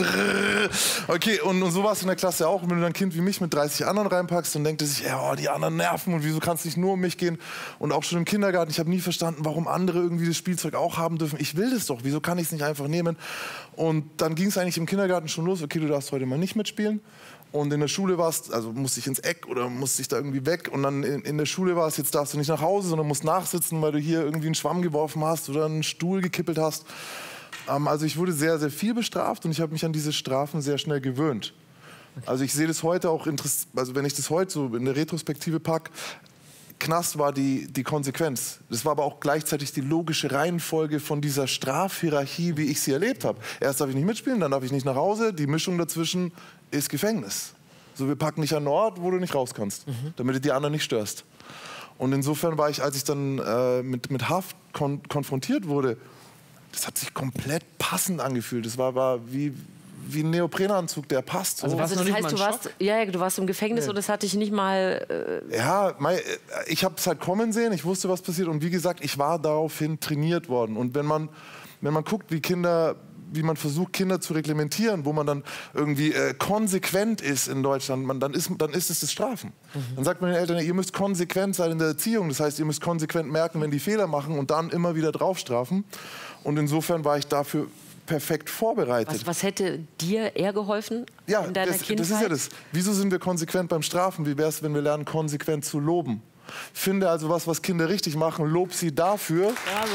Okay, und, und so war es in der Klasse auch. Und wenn du dann ein Kind wie mich mit dreißig anderen reinpackst, dann denkt er sich, ja, oh, die anderen nerven und wieso kannst du nicht nur um mich gehen? Und auch schon im Kindergarten, ich habe nie verstanden, warum andere irgendwie das Spielzeug auch haben dürfen. Ich will das doch, wieso kann ich es nicht einfach nehmen? Und dann ging es eigentlich im Kindergarten schon los, okay, du darfst heute mal nicht mitspielen. Und in der Schule war es, also musste ich ins Eck oder musste ich da irgendwie weg. Und dann in, in der Schule war es, jetzt darfst du nicht nach Hause, sondern musst nachsitzen, weil du hier irgendwie einen Schwamm geworfen hast oder einen Stuhl gekippelt hast. Ähm, also ich wurde sehr, sehr viel bestraft und ich habe mich an diese Strafen sehr schnell gewöhnt. Also ich sehe das heute auch, also wenn ich das heute so in der Retrospektive packe, Knast war die, die Konsequenz. Das war aber auch gleichzeitig die logische Reihenfolge von dieser Strafhierarchie, wie ich sie erlebt habe. Erst darf ich nicht mitspielen, dann darf ich nicht nach Hause. Die Mischung dazwischen ist Gefängnis. So, wir packen dich an einen Ort, wo du nicht raus kannst, mhm. damit du die anderen nicht störst. Und insofern war ich, als ich dann äh, mit, mit Haft kon konfrontiert wurde, das hat sich komplett passend angefühlt. Das war, war wie... wie ein Neoprenanzug, der passt. So. Also, also das heißt, du warst, ja, du warst im Gefängnis nee. und das hatte ich nicht mal... Äh ja, mein, ich habe es halt kommen sehen, ich wusste, was passiert. Und wie gesagt, ich war daraufhin trainiert worden. Und wenn man, wenn man guckt, wie Kinder... wie man versucht, Kinder zu reglementieren, wo man dann irgendwie äh, konsequent ist in Deutschland, man, dann, ist, dann ist es das Strafen. Mhm. Dann sagt man den Eltern, ihr müsst konsequent sein in der Erziehung. Das heißt, ihr müsst konsequent merken, wenn die Fehler machen und dann immer wieder drauf strafen. Und insofern war ich dafür perfekt vorbereitet. Was, was hätte dir eher geholfen ja, in deiner das, Kindheit? das ist ja das. Wieso sind wir konsequent beim Strafen? Wie wäre es, wenn wir lernen, konsequent zu loben? Finde also was, was Kinder richtig machen, lob sie dafür. Bravo.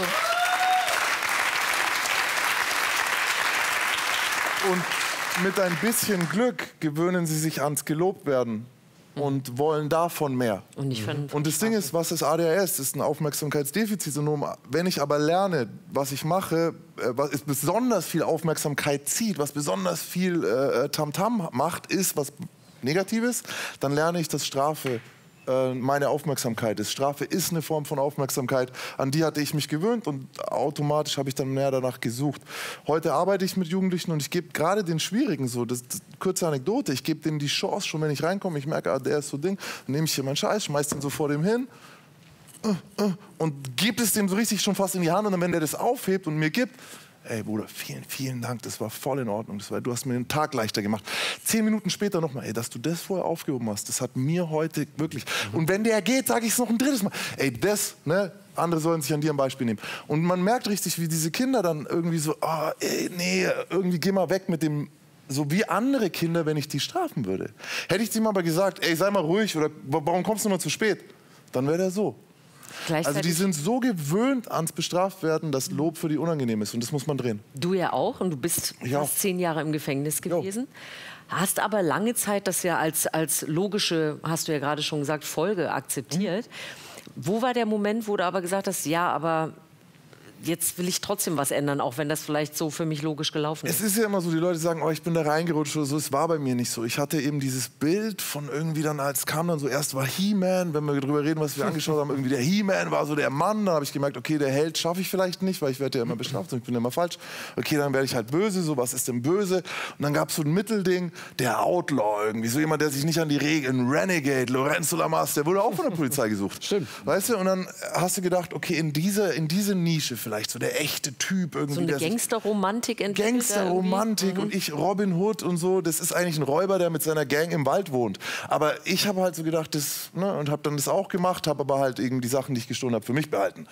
Und mit ein bisschen Glück gewöhnen sie sich ans Gelobtwerden und wollen davon mehr. Und, nicht von, von und das Ding ist, was ist A D H S? Das ist ein Aufmerksamkeitsdefizitsyndrom. Wenn ich aber lerne, was ich mache, was besonders viel Aufmerksamkeit zieht, was besonders viel äh, Tamtam macht, ist was Negatives, dann lerne ich, dass Strafe äh, meine Aufmerksamkeit ist. Strafe ist eine Form von Aufmerksamkeit, an die hatte ich mich gewöhnt und automatisch habe ich dann mehr danach gesucht. Heute arbeite ich mit Jugendlichen und ich gebe gerade den Schwierigen so, das, das kurze Anekdote, ich gebe denen die Chance, schon wenn ich reinkomme, ich merke, ah, der ist so Ding, dann nehme ich hier meinen Scheiß, schmeiß den so vor dem hin und gebe es dem so richtig schon fast in die Hand und dann, wenn der das aufhebt und mir gibt, ey Bruder, vielen, vielen Dank, das war voll in Ordnung, das war, du hast mir den Tag leichter gemacht. Zehn Minuten später nochmal, ey, dass du das vorher aufgehoben hast, das hat mir heute wirklich, mhm. und wenn der geht, sage ich es noch ein drittes Mal, ey, das, ne, andere sollen sich an dir ein Beispiel nehmen. Und man merkt richtig, wie diese Kinder dann irgendwie so, oh, ey, nee, irgendwie geh mal weg mit dem, so wie andere Kinder, wenn ich die strafen würde. Hätte ich ihm aber gesagt, ey, sei mal ruhig oder warum kommst du noch zu spät, dann wäre der so. Also die sind so gewöhnt ans Bestraftwerden, dass Lob für die unangenehm ist. Und das muss man drehen. Du ja auch. Und du bist ja. fast zehn Jahre im Gefängnis gewesen. Ja. Hast aber lange Zeit das ja als, als logische, hast du ja gerade schon gesagt, Folge akzeptiert. Mhm. Wo war der Moment, wo du aber gesagt hast, ja, aber jetzt will ich trotzdem was ändern, auch wenn das vielleicht so für mich logisch gelaufen ist? Es ist ja immer so, die Leute sagen, oh, ich bin da reingerutscht oder so. Es war bei mir nicht so. Ich hatte eben dieses Bild von irgendwie dann, als kam dann so, erst war He-Man, wenn wir darüber reden, was wir angeschaut haben, irgendwie der He-Man war so der Mann. Dann habe ich gemerkt, okay, der Held schaffe ich vielleicht nicht, weil ich werde ja immer bestraft und ich bin ja immer falsch. Okay, dann werde ich halt böse, so, was ist denn böse? Und dann gab es so ein Mittelding, der Outlaw irgendwie, so jemand, der sich nicht an die Regeln, Renegade, Lorenzo Lamas, der wurde auch von der Polizei gesucht. Stimmt. Weißt du, und dann hast du gedacht, okay, in diese, in diese Nische vielleicht, Vielleicht so der echte Typ irgendwie. So eine Gangsterromantik entwickelt. Gangsterromantik mhm. und ich Robin Hood und so. Das ist eigentlich ein Räuber, der mit seiner Gang im Wald wohnt. Aber ich habe halt so gedacht, das, ne, und habe dann das auch gemacht, habe aber halt irgendwie die Sachen, die ich gestohlen habe, für mich behalten.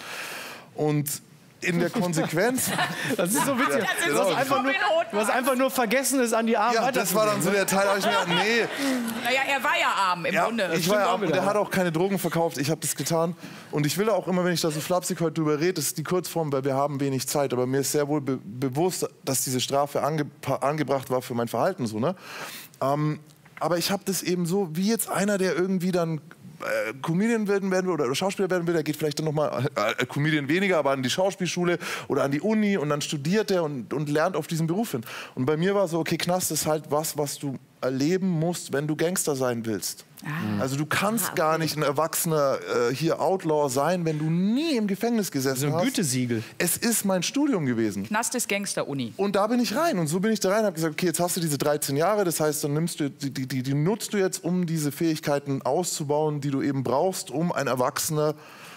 Und in der Konsequenz... Das ist so witzig. Ja, du, hast einfach nur, du hast einfach nur vergessen, es an die Arme Ja, das war dann so der Teil, da ich mir gedacht, nee. Naja, er war ja arm im ja, Grunde. Ich war ja arm und er hat auch keine Drogen verkauft. Ich habe das getan. Und ich will auch immer, wenn ich da so flapsig heute drüber rede, das ist die Kurzform, weil wir haben wenig Zeit. Aber mir ist sehr wohl be bewusst, dass diese Strafe ange angebracht war für mein Verhalten. So, ne? ähm, aber ich habe das eben so, wie jetzt einer, der irgendwie dann Äh, Comedian werden, werden will oder Schauspieler werden will, der geht vielleicht dann nochmal, äh, Comedian weniger, aber an die Schauspielschule oder an die Uni und dann studiert er und, und lernt auf diesen Beruf hin. Und bei mir war so, okay, Knast ist halt was, was du erleben musst, wenn du Gangster sein willst. Ah. Also du kannst ah, okay. gar nicht ein erwachsener äh, hier Outlaw sein, wenn du nie im Gefängnis gesessen so ein hast. Gütesiegel. Es ist mein Studium gewesen. Knast ist Gangster-Uni. Und da bin ich rein. Und so bin ich da rein und habe gesagt, okay, jetzt hast du diese dreizehn Jahre, das heißt, dann nimmst du, die, die, die, die nutzt du jetzt, um diese Fähigkeiten auszubauen, die du eben brauchst, um ein Erwachsener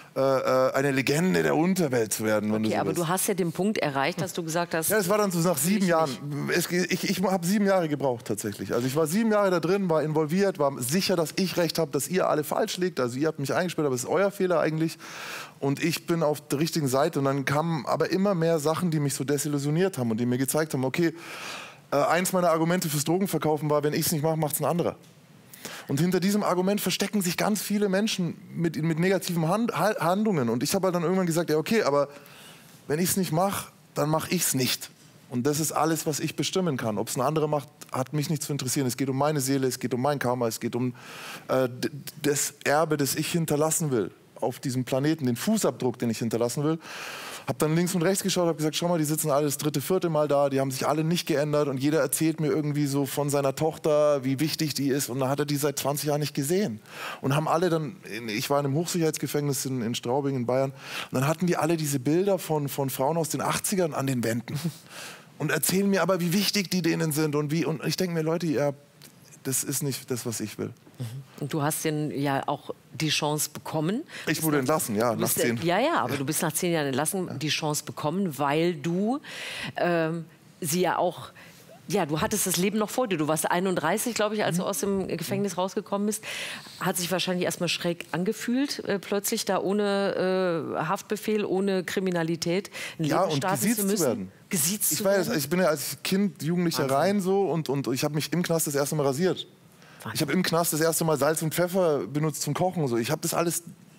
eine Legende der Unterwelt zu werden. Wenn okay, du so aber willst. du hast ja den Punkt erreicht, dass du gesagt hast... Ja, es war dann so nach sieben ich Jahren. Ich, ich, ich habe sieben Jahre gebraucht tatsächlich. Also ich war sieben Jahre da drin, war involviert, war sicher, dass ich recht habe, dass ihr alle falsch liegt. Also ihr habt mich eingesperrt, aber es ist euer Fehler eigentlich. Und ich bin auf der richtigen Seite. Und dann kamen aber immer mehr Sachen, die mich so desillusioniert haben und die mir gezeigt haben, okay, äh, eins meiner Argumente fürs Drogenverkaufen war, wenn ich es nicht mache, macht es ein anderer. Und hinter diesem Argument verstecken sich ganz viele Menschen mit, mit negativen Hand, Handlungen. Und ich habe halt dann irgendwann gesagt, ja okay, aber wenn ich es nicht mache, dann mache ich es nicht. Und das ist alles, was ich bestimmen kann. Ob es ein anderer macht, hat mich nicht zu interessieren. Es geht um meine Seele, es geht um mein Karma, es geht um äh, das Erbe, das ich hinterlassen will auf diesem Planeten, den Fußabdruck, den ich hinterlassen will. Hab dann links und rechts geschaut, habe gesagt, schau mal, die sitzen alle das dritte, vierte Mal da, die haben sich alle nicht geändert und jeder erzählt mir irgendwie so von seiner Tochter, wie wichtig die ist und dann hat er die seit zwanzig Jahren nicht gesehen. Und haben alle dann, ich war in einem Hochsicherheitsgefängnis in, in Straubing in Bayern und dann hatten die alle diese Bilder von, von Frauen aus den achtzigern an den Wänden und erzählen mir aber, wie wichtig die denen sind und wie, und ich denke mir, Leute, ihr das ist nicht das, was ich will. Und du hast denn ja auch die Chance bekommen. Ich wurde entlassen, ja, nach zehn. Ja, ja, aber du bist nach zehn Jahren entlassen, die Chance bekommen, weil du ähm, sie ja auch, ja, du hattest das Leben noch vor dir. Du warst einunddreißig, glaube ich, als du aus dem Gefängnis rausgekommen bist. Hat sich wahrscheinlich erstmal schräg angefühlt, äh, plötzlich da ohne äh, Haftbefehl, ohne Kriminalität ein ja, Leben und starten gesiezt zu müssen. zu werden. Gesiezt ich, zu war, werden. ich bin ja als Kind, Jugendlicher Wahnsinn. rein so und, und ich habe mich im Knast das erste Mal rasiert. Ich habe im Knast das erste Mal Salz und Pfeffer benutzt zum Kochen. So. Ich habe das alles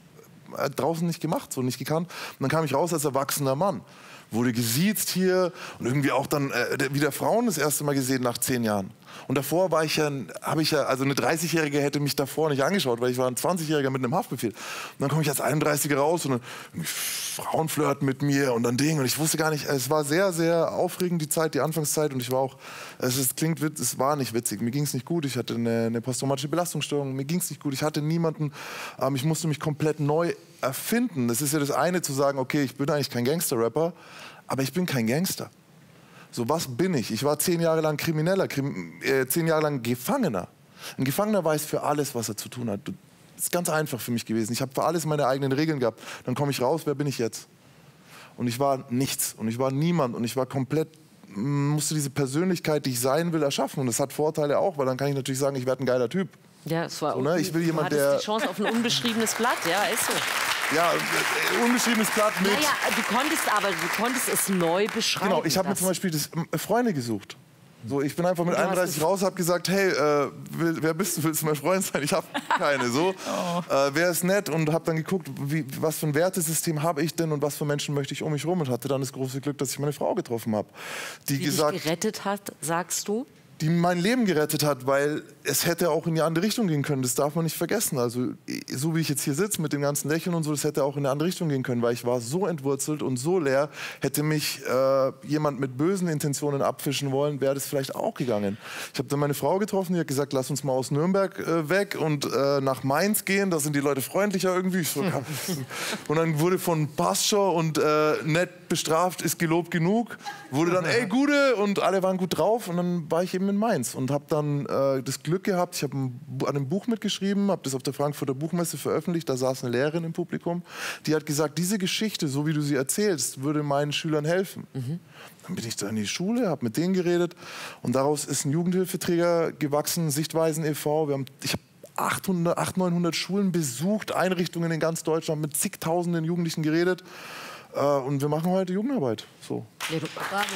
äh, draußen nicht gemacht, so nicht gekannt. Und dann kam ich raus als erwachsener Mann. Wurde gesiezt hier und irgendwie auch dann äh, wieder Frauen das erste Mal gesehen nach zehn Jahren. Und davor war ich ja, habe ich ja, also eine dreißigjährige hätte mich davor nicht angeschaut, weil ich war ein zwanzigjähriger mit einem Haftbefehl. Und dann komme ich als einunddreißiger raus und dann Frauen flirten mit mir und dann Ding. Und ich wusste gar nicht, es war sehr, sehr aufregend, die Zeit, die Anfangszeit. Und ich war auch, es ist, klingt, es war nicht witzig. Mir ging es nicht gut. Ich hatte eine, eine posttraumatische Belastungsstörung. Mir ging es nicht gut. Ich hatte niemanden. Ähm, ich musste mich komplett neu erfinden. Das ist ja das eine, zu sagen, okay, ich bin eigentlich kein Gangster-Rapper, aber ich bin kein Gangster. So, was bin ich? Ich war zehn Jahre lang Krimineller, krim, äh, zehn Jahre lang Gefangener. Ein Gefangener weiß für alles, was er zu tun hat. Das ist ganz einfach für mich gewesen. Ich habe für alles meine eigenen Regeln gehabt. Dann komme ich raus, wer bin ich jetzt? Und ich war nichts und ich war niemand und ich war komplett, musste diese Persönlichkeit, die ich sein will, erschaffen. Und das hat Vorteile auch, weil dann kann ich natürlich sagen, ich werde ein geiler Typ. Ja, es war so, ne? Ich will du jemand, hattest der die Chance auf ein unbeschriebenes Blatt, ja, ist so. Ja, äh, unbeschriebenes Blatt mit. Naja, du konntest aber, du konntest es neu beschreiben. Genau, ich habe mir das. zum Beispiel das, äh, Freunde gesucht. So, ich bin einfach mit Du hast einunddreißig es- raus, habe gesagt, hey, äh, will, wer bist du, willst du mein Freund sein? Ich habe keine, so. Äh, wer ist nett? Und habe dann geguckt, wie, was für ein Wertesystem habe ich denn und was für Menschen möchte ich um mich rum? Und hatte dann das große Glück, dass ich meine Frau getroffen habe, die die gesagt, dich gerettet hat, sagst du? die mein Leben gerettet hat, weil es hätte auch in die andere Richtung gehen können. Das darf man nicht vergessen. Also so wie ich jetzt hier sitze mit dem ganzen Lächeln und so, das hätte auch in eine andere Richtung gehen können, weil ich war so entwurzelt und so leer. Hätte mich äh, jemand mit bösen Intentionen abfischen wollen, wäre das vielleicht auch gegangen. Ich habe dann meine Frau getroffen, die hat gesagt, lass uns mal aus Nürnberg äh, weg und äh, nach Mainz gehen. Da sind die Leute freundlicher irgendwie. Ich so, ja. Und dann wurde von Pastor und äh, nett bestraft ist gelobt genug. Wurde dann, ey, Gude, und alle waren gut drauf. Und dann war ich eben in Mainz und habe dann äh, das Glück gehabt, ich habe ein, an einem Buch mitgeschrieben, habe das auf der Frankfurter Buchmesse veröffentlicht, da saß eine Lehrerin im Publikum, die hat gesagt, diese Geschichte, so wie du sie erzählst, würde meinen Schülern helfen. Mhm. Dann bin ich da in die Schule, habe mit denen geredet und daraus ist ein Jugendhilfeträger gewachsen, Sichtweisen e V. Wir haben, ich habe achthundert, achthundert, neunhundert Schulen besucht, Einrichtungen in ganz Deutschland, mit zigtausenden Jugendlichen geredet äh, und wir machen heute Jugendarbeit. So. Ja, du, bravo.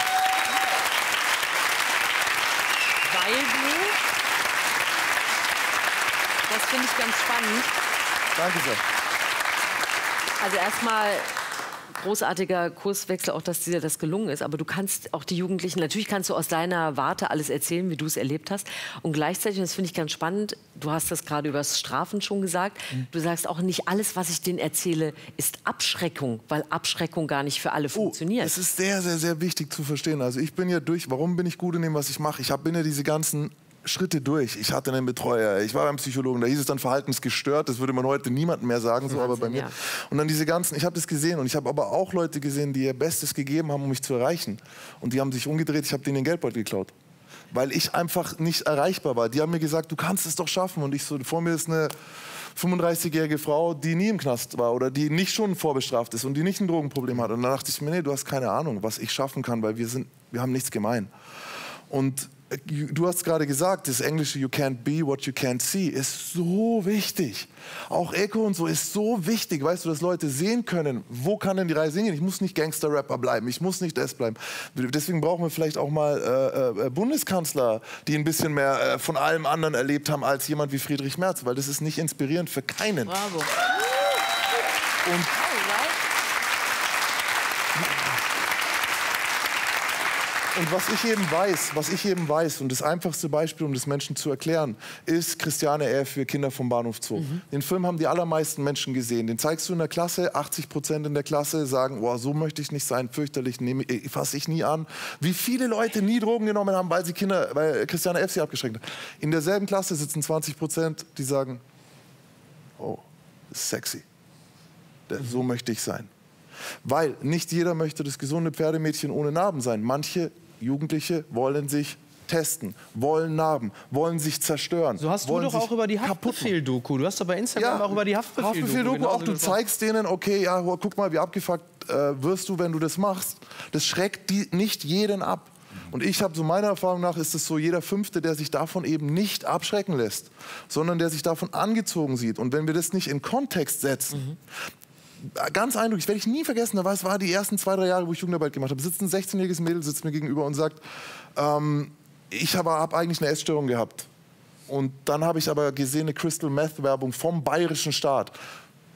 Weil du, das finde ich ganz spannend. Danke sehr. Also erstmal großartiger Kurswechsel, auch dass dir das gelungen ist. Aber du kannst auch die Jugendlichen, natürlich kannst du aus deiner Warte alles erzählen, wie du es erlebt hast. Und gleichzeitig, und das finde ich ganz spannend, du hast das gerade über das Strafen schon gesagt, mhm. du sagst auch, nicht alles, was ich denen erzähle, ist Abschreckung, weil Abschreckung gar nicht für alle funktioniert. Oh, das ist sehr, sehr, sehr wichtig zu verstehen. Also ich bin ja durch, warum bin ich gut in dem, was ich mache? Ich hab, bin ja diese ganzen Schritte durch. Ich hatte einen Betreuer, ich war beim Psychologen, da hieß es dann verhaltensgestört, das würde man heute niemandem mehr sagen, so, Wahnsinn, aber bei mir. Ja. Und dann diese ganzen, ich habe das gesehen und ich habe aber auch Leute gesehen, die ihr Bestes gegeben haben, um mich zu erreichen. Und die haben sich umgedreht, ich habe denen den Geldbeutel geklaut. Weil ich einfach nicht erreichbar war. Die haben mir gesagt, du kannst es doch schaffen. Und ich so, vor mir ist eine fünfunddreißigjährige Frau, die nie im Knast war oder die nicht schon vorbestraft ist und die nicht ein Drogenproblem hat. Und dann dachte ich mir, nee, du hast keine Ahnung, was ich schaffen kann, weil wir sind, wir haben nichts gemein. Und du hast gerade gesagt, das englische You can't be what you can't see ist so wichtig. Auch Echo und so ist so wichtig, weißt du, dass Leute sehen können, wo kann denn die Reise hingehen? Ich muss nicht Gangster-Rapper bleiben, ich muss nicht das bleiben. Deswegen brauchen wir vielleicht auch mal äh, äh, Bundeskanzler, die ein bisschen mehr äh, von allem anderen erlebt haben als jemand wie Friedrich Merz, weil das ist nicht inspirierend für keinen. Bravo. Und Und was ich eben weiß, was ich eben weiß, und das einfachste Beispiel, um das Menschen zu erklären, ist Christiane R. für Kinder vom Bahnhof Zoo. Mhm. Den Film haben die allermeisten Menschen gesehen. Den zeigst du in der Klasse, achtzig Prozent in der Klasse sagen, oh, so möchte ich nicht sein, fürchterlich, fasse ich nie an. Wie viele Leute nie Drogen genommen haben, weil sie Kinder, weil Christiane F. sie abgeschränkt hat. In derselben Klasse sitzen zwanzig Prozent, die sagen, oh, das ist sexy. So möchte ich sein. Weil nicht jeder möchte das gesunde Pferdemädchen ohne Narben sein. Manche Jugendliche wollen sich testen, wollen Narben, wollen sich zerstören. So hast du doch auch über die Haftbefehl-Doku. Du hast doch bei Instagram ja, auch über die Haftbefehl-Doku. Haftbefehl-Doku auch. Du zeigst denen, okay, ja, guck mal, wie abgefuckt äh, wirst du, wenn du das machst. Das schreckt die, nicht jeden ab. Und ich habe so meiner Erfahrung nach ist es so, jeder Fünfte, der sich davon eben nicht abschrecken lässt, sondern der sich davon angezogen sieht. Und wenn wir das nicht in Kontext setzen, mhm. Ganz eindrücklich, werde ich nie vergessen, da war es war die ersten zwei, drei Jahre, wo ich Jugendarbeit gemacht habe, sitzt ein sechzehnjähriges Mädel, sitzt mir gegenüber und sagt, ähm, ich habe hab eigentlich eine Essstörung gehabt. Und dann habe ich aber gesehen, eine Crystal Meth Werbung vom bayerischen Staat.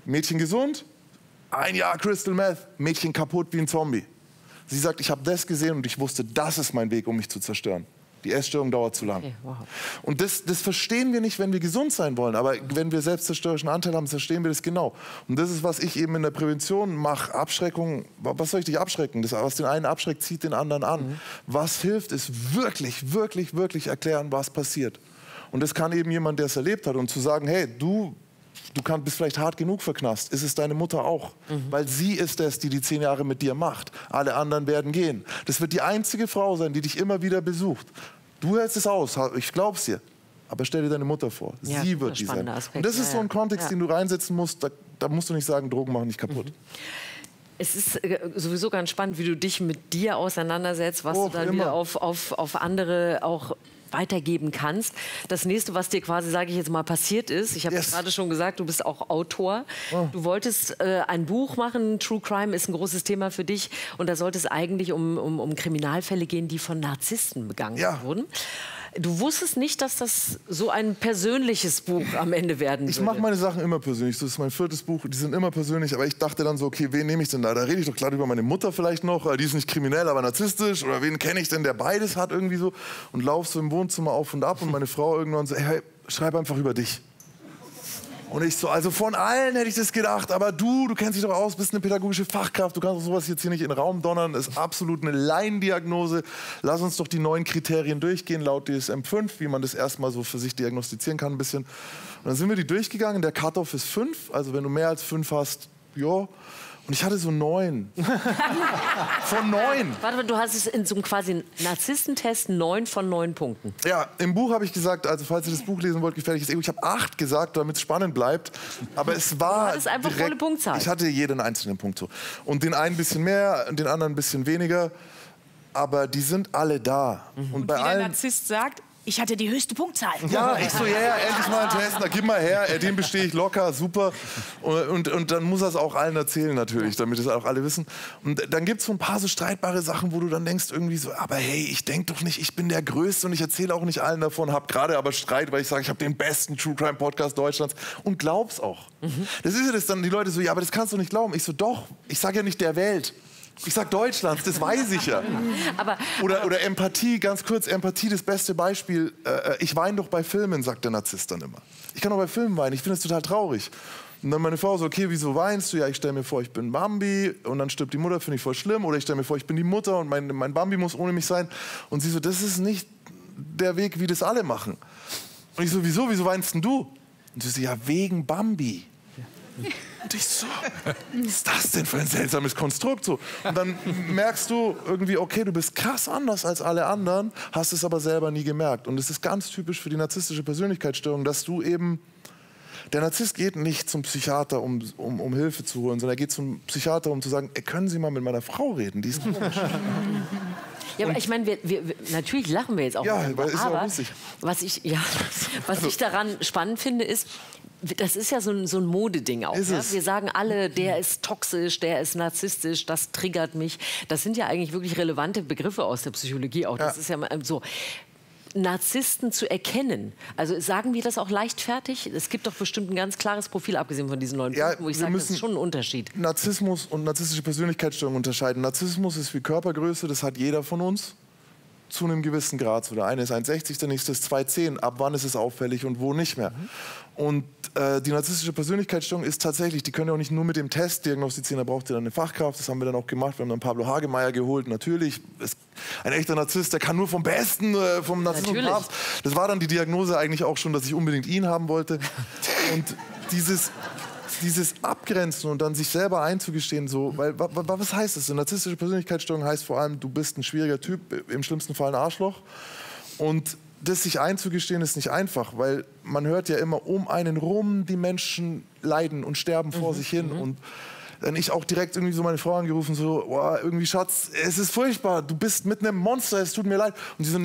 Mädchen gesund, ein Jahr Crystal Meth, Mädchen kaputt wie ein Zombie. Sie sagt, ich habe das gesehen und ich wusste, das ist mein Weg, um mich zu zerstören. Die Essstörung dauert zu lang. Okay, wow. Und das, das verstehen wir nicht, wenn wir gesund sein wollen. Aber wenn wir selbstzerstörerischen Anteil haben, verstehen wir das genau. Und das ist, was ich eben in der Prävention mache. Abschreckung, was soll ich dich abschrecken? Das, was den einen abschreckt, zieht den anderen an. Mhm. Was hilft, ist wirklich, wirklich, wirklich erklären, was passiert. Und das kann eben jemand, der es erlebt hat. Und zu sagen, hey, du... Du kannst, bist vielleicht hart genug verknast. Ist es deine Mutter auch? Mhm. Weil sie ist es, die die zehn Jahre mit dir macht. Alle anderen werden gehen. Das wird die einzige Frau sein, die dich immer wieder besucht. Du hältst es aus, ich glaub's dir. Aber stell dir deine Mutter vor. Ja, sie wird die sein. Aspekt. Und das ist so ein Kontext, ja. den du reinsetzen musst. Da, da musst du nicht sagen, Drogen machen dich kaputt. Mhm. Es ist sowieso ganz spannend, wie du dich mit dir auseinandersetzt, was oh, du dann immer. wieder auf, auf, auf andere auch weitergeben kannst. Das nächste, was dir quasi, sage ich jetzt mal, passiert ist, ich habe yes. gerade schon gesagt, du bist auch Autor. Oh. Du wolltest äh, ein Buch machen, True Crime ist ein großes Thema für dich und da sollte es eigentlich um, um, um Kriminalfälle gehen, die von Narzissten begangen ja. wurden. Du wusstest nicht, dass das so ein persönliches Buch am Ende werden würde. Ich mache meine Sachen immer persönlich. Das ist mein viertes Buch, die sind immer persönlich. Aber ich dachte dann so, okay, wen nehme ich denn da? Da rede ich doch klar über meine Mutter vielleicht noch. Die ist nicht kriminell, aber narzisstisch. Oder wen kenne ich denn, der beides hat irgendwie so? Und lauf so im Wohnzimmer auf und ab. Und meine Frau irgendwann so, hey, schreib einfach über dich. Und ich so, also von allen hätte ich das gedacht, aber du, du kennst dich doch aus, bist eine pädagogische Fachkraft, du kannst sowas jetzt hier nicht in den Raum donnern, ist absolut eine Laiendiagnose. Lass uns doch die neuen Kriterien durchgehen, laut D S M fünf, wie man das erstmal so für sich diagnostizieren kann ein bisschen. Und dann sind wir die durchgegangen, der Cut-Off ist fünf, also wenn du mehr als fünf hast, ja. Und ich hatte so neun. Von neun. Warte mal, du hast es in so einem quasi Narzisstentest neun von neun Punkten. Ja, im Buch habe ich gesagt, also falls ihr das Buch lesen wollt, gefährliches Ego, ich habe acht gesagt, damit es spannend bleibt. Aber es war. Das ist einfach direkt, volle Punktzahl. Ich hatte jeden einzelnen Punkt so. Und den einen ein bisschen mehr, den anderen ein bisschen weniger. Aber die sind alle da. Mhm. Und, Und bei wie allen, der Narzisst sagt, ich hatte die höchste Punktzahl. Ja, ich so, ja, yeah, endlich mal ein Test, na, gib mal her, den bestehe ich locker, super. Und, und, und dann muss er es auch allen erzählen natürlich, damit es auch alle wissen. Und dann gibt es so ein paar so streitbare Sachen, wo du dann denkst irgendwie so, aber hey, ich denke doch nicht, ich bin der Größte und ich erzähle auch nicht allen davon, hab gerade aber Streit, weil ich sage, ich habe den besten True Crime Podcast Deutschlands und glaub's auch. Mhm. Das ist ja das dann, die Leute so, ja, aber das kannst du nicht glauben. Ich so, doch, ich sage ja nicht der Welt. Ich sag Deutschlands, das weiß ich ja. Aber, oder, oder Empathie, ganz kurz, Empathie, das beste Beispiel. Äh, ich weine doch bei Filmen, sagt der Narzisst dann immer. Ich kann auch bei Filmen weinen, ich finde es total traurig. Und dann meine Frau so, okay, wieso weinst du? Ja, ich stelle mir vor, ich bin Bambi und dann stirbt die Mutter, finde ich voll schlimm. Oder ich stelle mir vor, ich bin die Mutter und mein, mein Bambi muss ohne mich sein. Und sie so, das ist nicht der Weg, wie das alle machen. Und ich so, wieso, wieso weinst denn du? Und sie so, ja, wegen Bambi. Und ich so, was ist das denn für ein seltsames Konstrukt? So. Und dann merkst du irgendwie, okay, du bist krass anders als alle anderen, hast es aber selber nie gemerkt. Und es ist ganz typisch für die narzisstische Persönlichkeitsstörung, dass du eben, der Narzisst geht nicht zum Psychiater, um, um, um Hilfe zu holen, sondern er geht zum Psychiater, um zu sagen, ey, können Sie mal mit meiner Frau reden, die ist komisch. Ja, aber ich meine, wir, wir, natürlich lachen wir jetzt auch. Ja, weil ist aber ja lustig. Was ich, ja, was ich daran spannend finde, ist, das ist ja so ein, so ein Modeding auch. Ja? Wir sagen alle, der ist toxisch, der ist narzisstisch, das triggert mich. Das sind ja eigentlich wirklich relevante Begriffe aus der Psychologie auch. Das ja. ist ja so. Narzissten zu erkennen. Also sagen wir das auch leichtfertig? Es gibt doch bestimmt ein ganz klares Profil, abgesehen von diesen neuen ja, Punkten, wo ich sage, das ist schon ein Unterschied. Narzissmus und narzisstische Persönlichkeitsstörung unterscheiden. Narzissmus ist wie Körpergröße, das hat jeder von uns. Zu einem gewissen Grad. So der eine ist eins Komma sechzig, der nächste ist zwei Komma zehn. Ab wann ist es auffällig und wo nicht mehr? Mhm. Und äh, die narzisstische Persönlichkeitsstörung ist tatsächlich, die können ja auch nicht nur mit dem Test diagnostizieren, da braucht ihr dann eine Fachkraft, das haben wir dann auch gemacht, wir haben dann Pablo Hagemeyer geholt, natürlich, ist ein echter Narzisst, der kann nur vom Besten, äh, vom Narzissmus und Papst. Das war dann die Diagnose eigentlich auch schon, dass ich unbedingt ihn haben wollte. Und dieses... Dieses Abgrenzen und dann sich selber einzugestehen, so, weil was heißt das? Eine narzisstische Persönlichkeitsstörung heißt vor allem, du bist ein schwieriger Typ, im schlimmsten Fall ein Arschloch. Und das sich einzugestehen ist nicht einfach, weil man hört ja immer um einen rum, die Menschen leiden und sterben vor mhm, sich hin. Mhm. Und dann ich auch direkt irgendwie so meine Frau angerufen, so, oh, irgendwie Schatz, es ist furchtbar, du bist mit einem Monster, es tut mir leid. Und sie so, nee, ich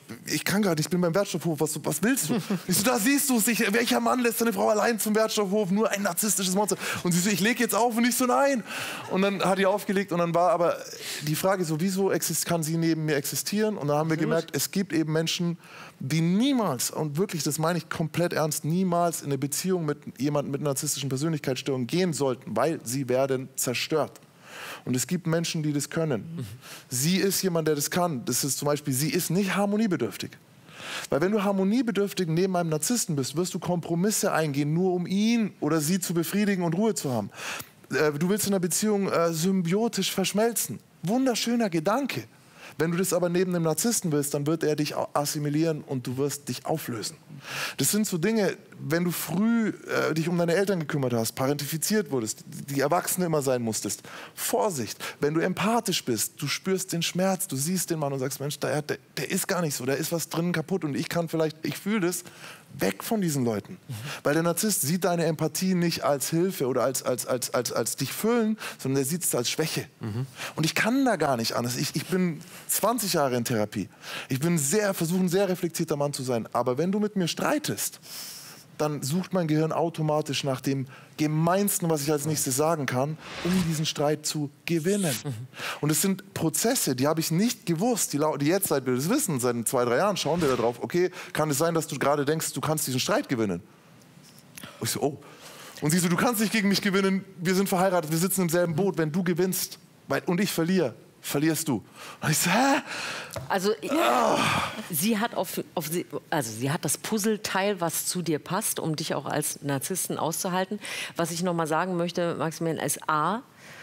ich kann gar nicht, ich bin beim Wertstoffhof, was, was willst du? Ich so, da siehst du es, welcher Mann lässt seine Frau allein zum Wertstoffhof, nur ein narzisstisches Monster. Und sie so, ich lege jetzt auf und ich so, nein. Und dann hat die aufgelegt und dann war aber die Frage so, wieso kann sie neben mir existieren? Und dann haben wir gemerkt, es gibt eben Menschen, die niemals, und wirklich, das meine ich komplett ernst, niemals in eine Beziehung mit jemandem mit narzisstischen Persönlichkeitsstörungen gehen sollten, weil sie werden zerstört. Und es gibt Menschen, die das können. Sie ist jemand, der das kann. Das ist zum Beispiel, sie ist nicht harmoniebedürftig. Weil wenn du harmoniebedürftig neben einem Narzissten bist, wirst du Kompromisse eingehen, nur um ihn oder sie zu befriedigen und Ruhe zu haben. Du willst in einer Beziehung äh, symbiotisch verschmelzen. Wunderschöner Gedanke. Wenn du das aber neben einem Narzissten willst, dann wird er dich assimilieren und du wirst dich auflösen. Das sind so Dinge, wenn du früh äh, dich um deine Eltern gekümmert hast, parentifiziert wurdest, die Erwachsene immer sein musstest. Vorsicht, wenn du empathisch bist, du spürst den Schmerz, du siehst den Mann und sagst, Mensch, der, der, der ist gar nicht so, da ist was drinnen kaputt und ich kann vielleicht, ich fühle das, weg von diesen Leuten. Mhm. Weil der Narzisst sieht deine Empathie nicht als Hilfe oder als, als, als, als, als dich füllen, sondern er sieht es als Schwäche. Mhm. Und ich kann da gar nicht anders. Ich, ich bin zwanzig Jahre in Therapie. Ich bin sehr, versuche ein sehr reflektierter Mann zu sein. Aber wenn du mit mir streitest, dann sucht mein Gehirn automatisch nach dem Gemeinsten, was ich als nächstes sagen kann, um diesen Streit zu gewinnen. Mhm. Und es sind Prozesse, die habe ich nicht gewusst. Die, die jetzt, seit wir das wissen, seit zwei, drei Jahren, schauen wir da drauf, okay, kann es sein, dass du gerade denkst, du kannst diesen Streit gewinnen? Und ich so, oh. Und sie so, du kannst nicht gegen mich gewinnen, wir sind verheiratet, wir sitzen im selben Boot, wenn du gewinnst weil, und ich verliere, verlierst du. Und ich so, hä? Also oh. sie hat auf, auf also sie hat das Puzzleteil, was zu dir passt, um dich auch als Narzissten auszuhalten. Was ich noch mal sagen möchte, Maximilian, ist A,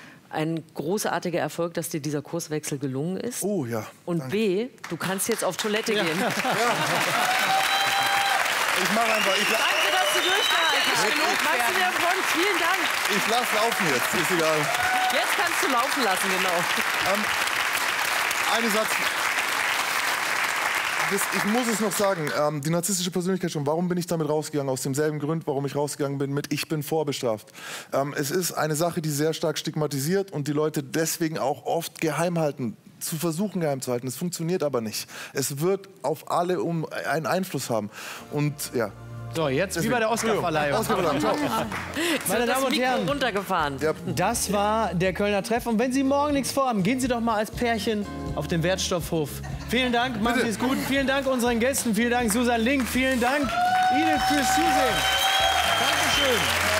ein großartiger Erfolg, dass dir dieser Kurswechsel gelungen ist. Oh ja. Und danke. B, du kannst jetzt auf Toilette ja. gehen. Ja. Ich mache einfach. Ich Danke, dass du durchgehalten hast. Maximilian Fronz, vielen Dank. Ich lass laufen jetzt, ist egal. Jetzt kannst du laufen lassen, genau. Ähm, Ein Satz. Das, ich muss es noch sagen, ähm, die narzisstische Persönlichkeitsstörung, warum bin ich damit rausgegangen? Aus demselben Grund, warum ich rausgegangen bin mit ich bin vorbestraft. Ähm, es ist eine Sache, die sehr stark stigmatisiert und die Leute deswegen auch oft geheim halten, zu versuchen geheim zu halten. Es funktioniert aber nicht. Es wird auf alle um einen Einfluss haben. Und ja. So, jetzt wie bei der Oscarverleihung. Oscarverleihung. Ciao. Meine Damen und Herren, runtergefahren. Ja. Das war der Kölner Treff. Und wenn Sie morgen nichts vorhaben, gehen Sie doch mal als Pärchen auf den Wertstoffhof. Vielen Dank, machen Sie es gut. Vielen Dank unseren Gästen. Vielen Dank, Susan Link. Vielen Dank Ihnen fürs Zusehen. Dankeschön.